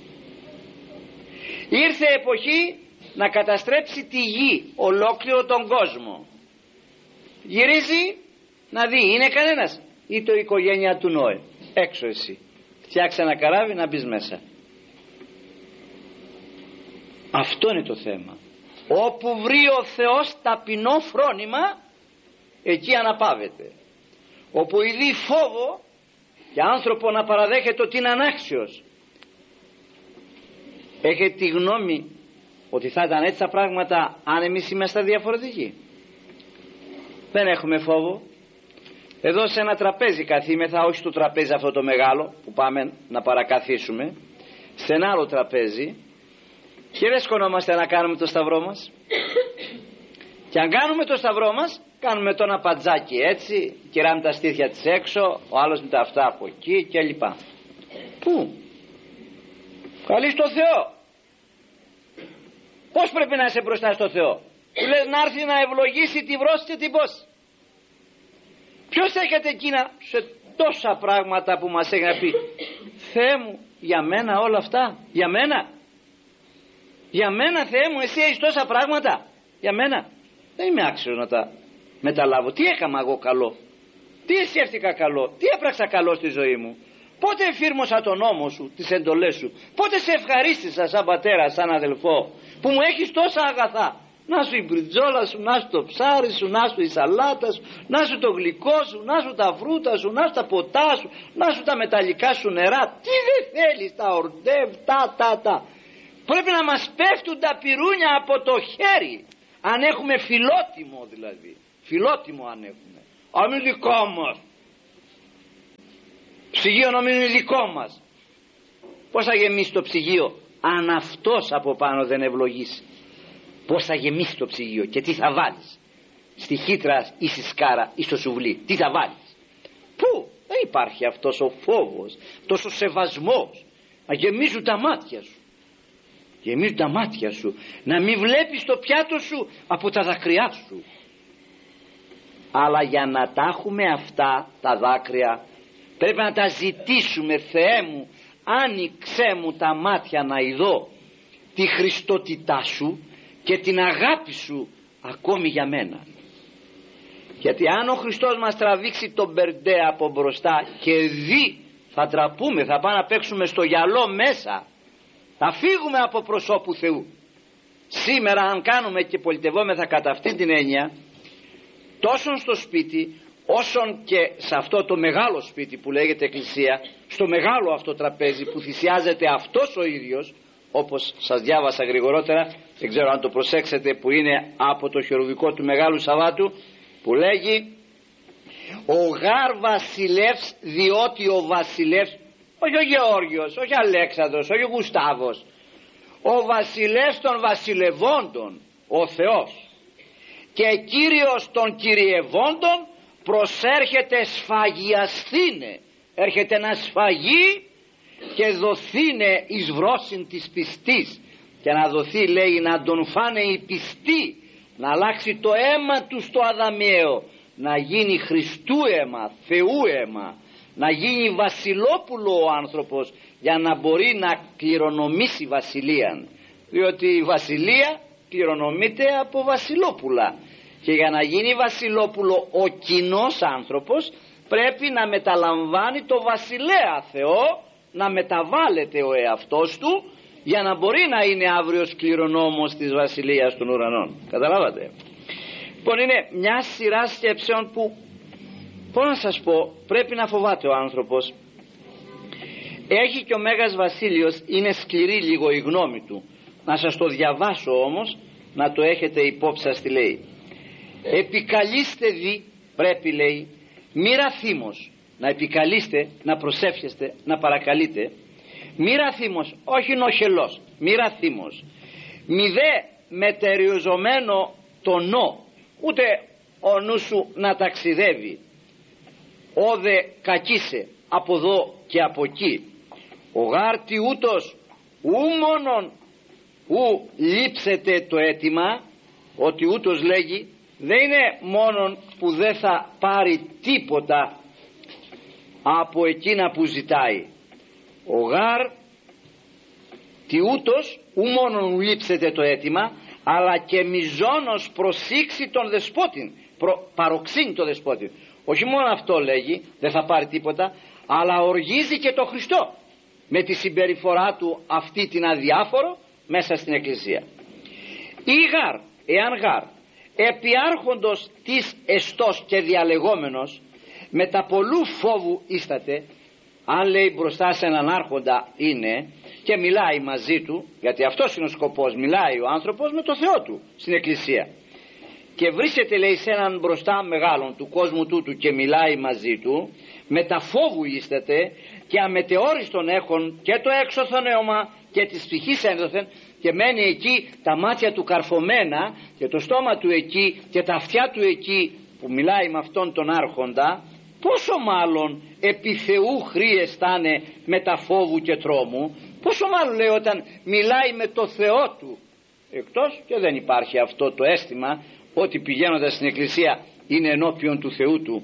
Ήρθε εποχή να καταστρέψει τη γη, ολόκληρο τον κόσμο. Γυρίζει να δει, είναι κανένας, ή το οικογένεια του Νόε. Έξω εσύ, φτιάξε ένα καράβι να μπεις μέσα. Αυτό είναι το θέμα. Όπου βρει ο Θεός ταπεινό φρόνημα, εκεί αναπαύεται. Όπου ειδεί φόβο και άνθρωπο να παραδέχεται ότι είναι ανάξιος. Έχετε τη γνώμη ότι θα ήταν έτσι τα πράγματα αν εμείς είμαστε διαφορετικοί? Δεν έχουμε φόβο. Εδώ σε ένα τραπέζι καθήμεθα, όχι στο τραπέζι αυτό το μεγάλο που πάμε να παρακαθίσουμε, σε ένα άλλο τραπέζι, και δεν σκονόμαστε να κάνουμε το σταυρό μας. Και αν κάνουμε το σταυρό μας, κάνουμε το ένα πατζάκι έτσι, κυράμε τα στήθια της έξω, ο άλλος με τα αυτά από εκεί και λοιπά. Πού? Καλείς το Θεό. Πώς πρέπει να είσαι μπροστά στο Θεό? Του λες να έρθει να ευλογήσει τη βρόση και την πόση. Ποιος έχετε εκείνα σε τόσα πράγματα που μας έχει να πει? Θεέ μου, για μένα όλα αυτά, για μένα. Για μένα, Θεέ μου, εσύ έχεις τόσα πράγματα. Για μένα. Δεν είμαι άξιος να τα μεταλάβω. Τι έκανα εγώ καλό? Τι σκέφτηκα καλό? Τι έπραξα καλό στη ζωή μου? Πότε εφήρμοσα τον νόμο σου, τις εντολές σου? Πότε σε ευχαρίστησα σαν πατέρα, σαν αδελφό, που μου έχεις τόσα αγαθά? Να σου η μπριτζόλα σου, να σου το ψάρι σου, να σου η σαλάτα σου, να σου το γλυκό σου, να σου τα φρούτα σου, να σου τα ποτά σου, να σου τα μεταλλικά σου νερά. Τι δεν θέλεις? Τα ορντεύ, τα. Πρέπει να μας πέφτουν τα πυρούνια από το χέρι. αν έχουμε φιλότιμο, δηλαδή φιλότιμο αν έχουμε, αν είναι δικό μας ψυγείο, νομίζω είναι δικό μας, πως θα γεμίσει το ψυγείο αν αυτός από πάνω δεν ευλογήσει? Πως θα γεμίσει το ψυγείο και τι θα βάλεις στη χύτρα ή στη σκάρα ή στο σουβλί? Τι θα βάλεις? Πού? Δεν υπάρχει αυτός ο φόβος, τόσο σεβασμός. Να γεμίζουν τα μάτια σου, γεμίζουν τα μάτια σου, να μην βλέπεις το πιάτο σου από τα δάκρυά σου. Αλλά για να τα έχουμε αυτά τα δάκρυα πρέπει να τα ζητήσουμε. Θεέ μου, άνοιξέ μου τα μάτια να ειδώ τη χριστότητά σου και την αγάπη σου ακόμη για μένα. Γιατί αν ο Χριστός μας τραβήξει τον μπερντέ από μπροστά και δει, θα τραπούμε, θα πάμε να παίξουμε στο γυαλό μέσα, θα φύγουμε από προσώπου Θεού. Σήμερα αν κάνουμε και πολιτευόμεθα κατά αυτή την έννοια, τόσο στο σπίτι όσον και σε αυτό το μεγάλο σπίτι που λέγεται Εκκλησία, στο μεγάλο αυτό τραπέζι που θυσιάζεται αυτός ο ίδιος, όπως σας διάβασα γρηγορότερα, δεν ξέρω αν το προσέξετε, που είναι από το χερουβικό του Μεγάλου Σαββάτου, που λέγει ο γάρ βασιλεύς, διότι ο βασιλεύς, όχι ο Γεώργιος, όχι ο Αλέξανδρος, όχι ο Γουστάβος, ο βασιλεύς των βασιλευόντων, ο Θεός, και Κύριος των κυριευόντων προσέρχεται σφαγιαστήνε, έρχεται να σφαγεί και δοθήνε εις βρόσιν της πιστής, και να δοθεί, λέει, να τον φάνε οι πιστοί, να αλλάξει το αίμα του στο Αδαμιαίο, να γίνει Χριστού αίμα, Θεού αίμα, να γίνει βασιλόπουλο ο άνθρωπος, για να μπορεί να κληρονομήσει βασιλείαν, διότι η βασιλεία κληρονομείται από βασιλόπουλα, και για να γίνει βασιλόπουλο ο κοινός άνθρωπος πρέπει να μεταλαμβάνει το βασιλέα Θεό, να μεταβάλλεται ο εαυτός του για να μπορεί να είναι αύριος κληρονόμος της βασιλείας των ουρανών. Καταλάβατε? Λοιπόν, είναι μια σειρά σκέψεων που, πώς να σας πω, πρέπει να φοβάται ο άνθρωπος. Έχει και ο Μέγας Βασίλειος, είναι σκληρή λίγο η γνώμη του, να σας το διαβάσω όμως, να το έχετε υπόψη σας τι λέει. Επικαλείστε δι, πρέπει, λέει, μη ραθήμος, να επικαλείστε, να προσεύχεστε, να παρακαλείτε, μη ραθήμος, όχι νοχελός, μη ραθήμος, μη δε μετεριοζωμένο το νο, ούτε ο νου σου να ταξιδεύει, όδε κακίσε από εδώ και από εκεί, ο γάρτη ούτως ου μόνον ου λείψετε το αίτημα, ότι ούτως λέγει δεν είναι μόνον που δεν θα πάρει τίποτα από εκείνα που ζητάει, ο γάρ τι ούτως ου μόνον λείψετε το αίτημα, αλλά και μιζώνος προσήξει τον δεσπότην, παροξύνει τον δεσπότην. Όχι μόνο αυτό λέγει, δεν θα πάρει τίποτα, αλλά οργίζει και το Χριστό με τη συμπεριφορά του αυτή την αδιάφορο μέσα στην Εκκλησία. Ή γάρ, εάν γάρ επιάρχοντος της εστός και διαλεγόμενος με τα πολλού φόβου ίσταται, αν λέει μπροστά σε έναν άρχοντα είναι και μιλάει μαζί του, γιατί αυτός είναι ο σκοπός, μιλάει ο άνθρωπος με το Θεό του στην Εκκλησία, και βρίσκεται, λέει, σε έναν μπροστά μεγάλον του κόσμου τούτου και μιλάει μαζί του, με τα φόβου ίσταται και αμετεόριστον έχουν και το έξωθον αίωμα και της ψυχής ένδοθεν, και μένει εκεί τα μάτια του καρφωμένα και το στόμα του εκεί και τα αυτιά του εκεί που μιλάει με αυτόν τον άρχοντα, πόσο μάλλον επί Θεού χρήεστανε με τα φόβου και τρόμου, πόσο μάλλον, λέει, όταν μιλάει με το Θεό του, εκτός και δεν υπάρχει αυτό το αίσθημα ότι πηγαίνοντας στην Εκκλησία είναι ενώπιον του Θεού του.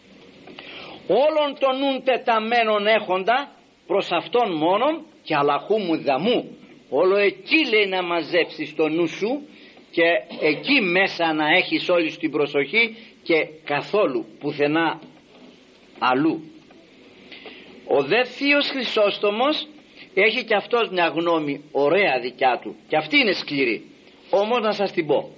Όλων των νουν τεταμένων έχοντα προς αυτόν μόνον και αλαχού μου δαμού, όλο εκεί, λέει, να μαζέψεις το νου σου και εκεί μέσα να έχεις όλη την προσοχή και καθόλου πουθενά αλλού. Ο δε Θείος Χρυσόστομος έχει και αυτός μια γνώμη ωραία δικιά του και αυτή είναι σκληρή, όμως να σας την πω.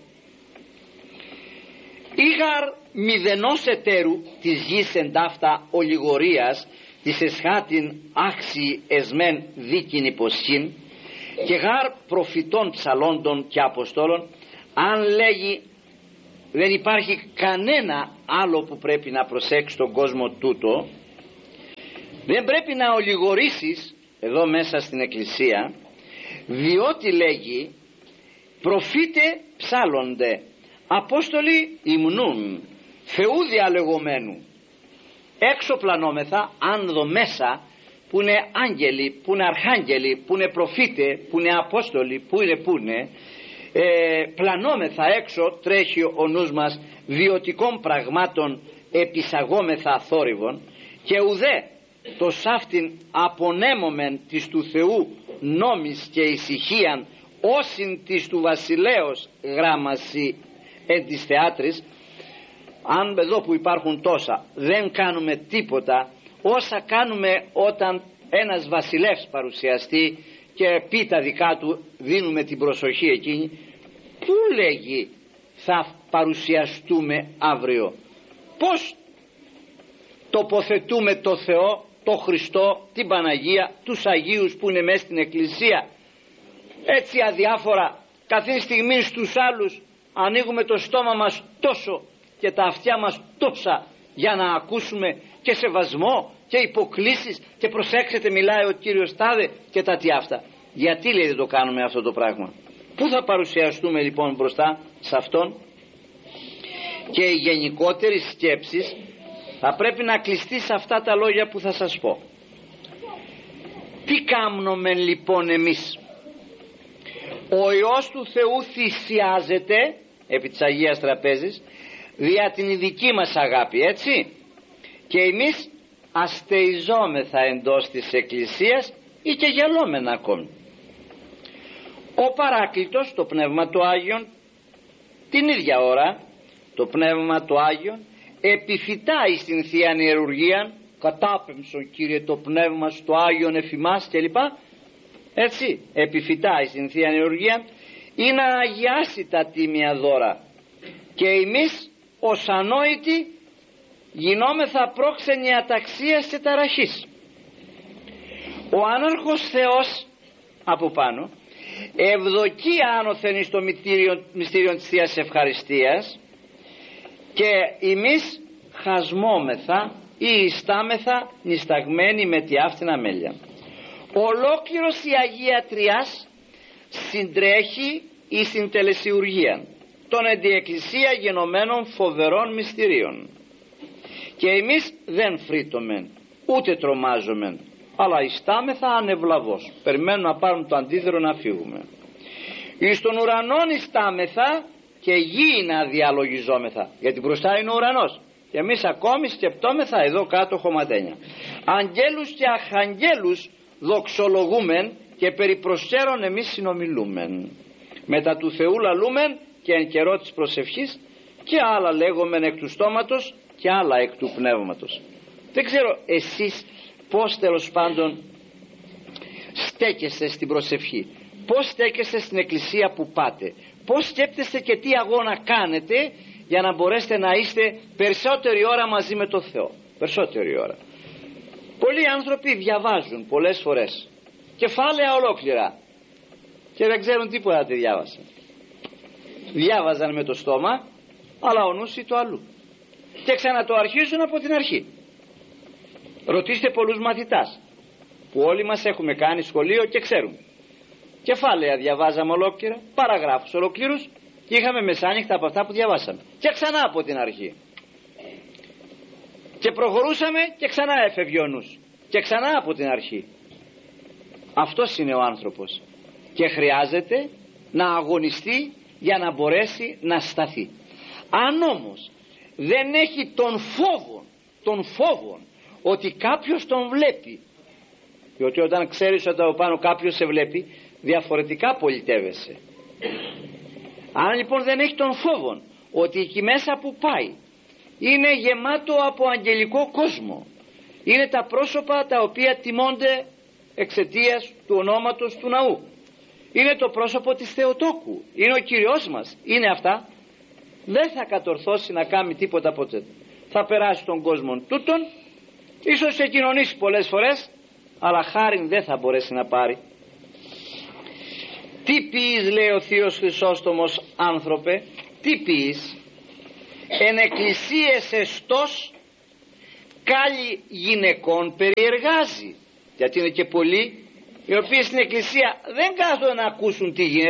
Ήγαρ μηδενός εταίρου της γης εντάφτα ολιγορίας της εσχάτην άξιοι εσμέν δίκην υποσχήν και γάρ προφητών ψαλόντων και αποστόλων αν λέγει δεν υπάρχει κανένα άλλο που πρέπει να προσέξει τον κόσμο τούτο, δεν πρέπει να ολιγορήσεις εδώ μέσα στην Εκκλησία, διότι λέγει προφήτε ψάλλονται, απόστολοι υμνούν, Θεού διαλεγωμένου. Έξω πλανόμεθα, αν δω μέσα που είναι άγγελοι, που είναι αρχάγγελοι, που είναι προφήτε, που είναι απόστολοι, που είναι πλανόμεθα έξω, τρέχει ο νους μας βιωτικών πραγμάτων, επισαγόμεθα θόρυβων, και ουδέ το σάφτην απονέμομεν της του Θεού νόμις και ησυχίαν όσην της του βασιλέως γράμμαση εν της θεάτρης. Αν εδώ που υπάρχουν τόσα δεν κάνουμε τίποτα όσα κάνουμε όταν ένας βασιλεύς παρουσιαστεί και πει τα δικά του, δίνουμε την προσοχή εκείνη, πού λέγει θα παρουσιαστούμε αύριο, πως τοποθετούμε το Θεό, το Χριστό, την Παναγία, τους Αγίους που είναι μέσα στην Εκκλησία, έτσι αδιάφορα καθή στιγμή στους άλλους ανοίγουμε το στόμα μας τόσο και τα αυτιά μας τόσα για να ακούσουμε και σεβασμό και υποκλήσεις και προσέξτε μιλάει ο Κύριος τάδε και τα τι αυτά. Γιατί λέει δεν το κάνουμε αυτό το πράγμα? Πού θα παρουσιαστούμε λοιπόν μπροστά σε αυτόν? Και η γενικότερη σκέψη θα πρέπει να κλειστεί σε αυτά τα λόγια που θα σας πω. Τι κάνουμε λοιπόν εμείς? Ο Υιός του Θεού θυσιάζεται επί της Αγίας Τραπέζης δια την ειδική μας αγάπη, έτσι, και εμείς αστεϊζόμεθα εντός της Εκκλησίας ή και γελόμενα ακόμη. Ο Παράκλητος, το Πνεύμα του Άγιον, την ίδια ώρα το Πνεύμα του Άγιον επιφυτάει στην Θεία Ιερουργία, κατάπεμψον Κύριε το Πνεύμα στο Άγιον εφημάς κλπ, έτσι, επιφυτάει στην Θεία Ιερουργία ή να αγιάσει τα τίμια δώρα, και εμείς ως ανόητοι γινόμεθα πρόξενοι αταξίας και ταραχής. Ο άναρχος Θεός από πάνω ευδοκεί άνωθεν εις το μυστήριο της Θείας Ευχαριστίας, και εμείς χασμόμεθα ή ιστάμεθα νησταγμένοι με τη αυτήν μέλια. Ολόκληρος η Αγία Τριάς συντρέχει εις την τελεσιουργία των εντιεκκλησία γενομένων φοβερών μυστηρίων, και εμείς δεν φρύτομεν ούτε τρομάζομεν, αλλά ιστάμεθα ανεβλαβώς, περιμένουμε να πάρουν το αντίδωρο να φύγουμε. Εις τον ουρανόν ιστάμεθα και γη να διαλογιζόμεθα, γιατί μπροστά είναι ο ουρανός και εμείς ακόμη σκεπτόμεθα εδώ κάτω χωματένια. Αγγέλους και αχαγγέλους δοξολογούμεν και περί προσκέρων εμείς συνομιλούμεν, μετά του Θεού λαλούμεν και εν καιρό της προσευχής, και άλλα λέγομεν εκ του στόματος και άλλα εκ του πνεύματος. Δεν ξέρω εσείς πως τέλος πάντων στέκεστε στην προσευχή, πως στέκεστε στην εκκλησία που πάτε, πως σκέπτεστε και τι αγώνα κάνετε για να μπορέσετε να είστε περισσότερη ώρα μαζί με το Θεό, περισσότερη ώρα. Πολλοί άνθρωποι διαβάζουν πολλές φορές κεφάλαια ολόκληρα και δεν ξέρουν τίποτα τι διάβασαν. Διάβαζαν με το στόμα, αλλά ο νους ή το αλλού, και ξανατοαρχίζουν από την αρχή. Ρωτήστε πολλούς μαθητάς που όλοι μας έχουμε κάνει σχολείο και ξέρουμε. Κεφάλαια διαβάζαμε ολόκληρα, παραγράφους ολοκλήρους, και είχαμε μεσάνυχτα από αυτά που διαβάσαμε, και ξανά από την αρχή, και προχωρούσαμε και ξανά έφευγε ο νους, και ξανά από την αρχή. Αυτός είναι ο άνθρωπος και χρειάζεται να αγωνιστεί για να μπορέσει να σταθεί. Αν όμως δεν έχει τον φόβο ότι κάποιος τον βλέπει, διότι όταν ξέρεις ότι από πάνω κάποιος σε βλέπει, διαφορετικά πολιτεύεσαι. Αν λοιπόν δεν έχει τον φόβο ότι εκεί μέσα που πάει είναι γεμάτο από αγγελικό κόσμο, είναι τα πρόσωπα τα οποία τιμώνται εξαιτίας του ονόματος του ναού, είναι το πρόσωπο της Θεοτόκου, είναι ο Κυριός μας, είναι αυτά, δεν θα κατορθώσει να κάνει τίποτα ποτέ. Θα περάσει τον κόσμο τούτον, ίσως σε κοινωνήσει πολλές φορές, αλλά χάριν δεν θα μπορέσει να πάρει. Τι ποιείς, λέει ο Θείος Χρυσόστομος, άνθρωπε, τι ποιείς? Εν εκκλησίες εστός κάλλη γυναικών περιεργάζει. Γιατί είναι και πολλοί οι οποίοι στην εκκλησία δεν κάθονται να ακούσουν τι γίνεται,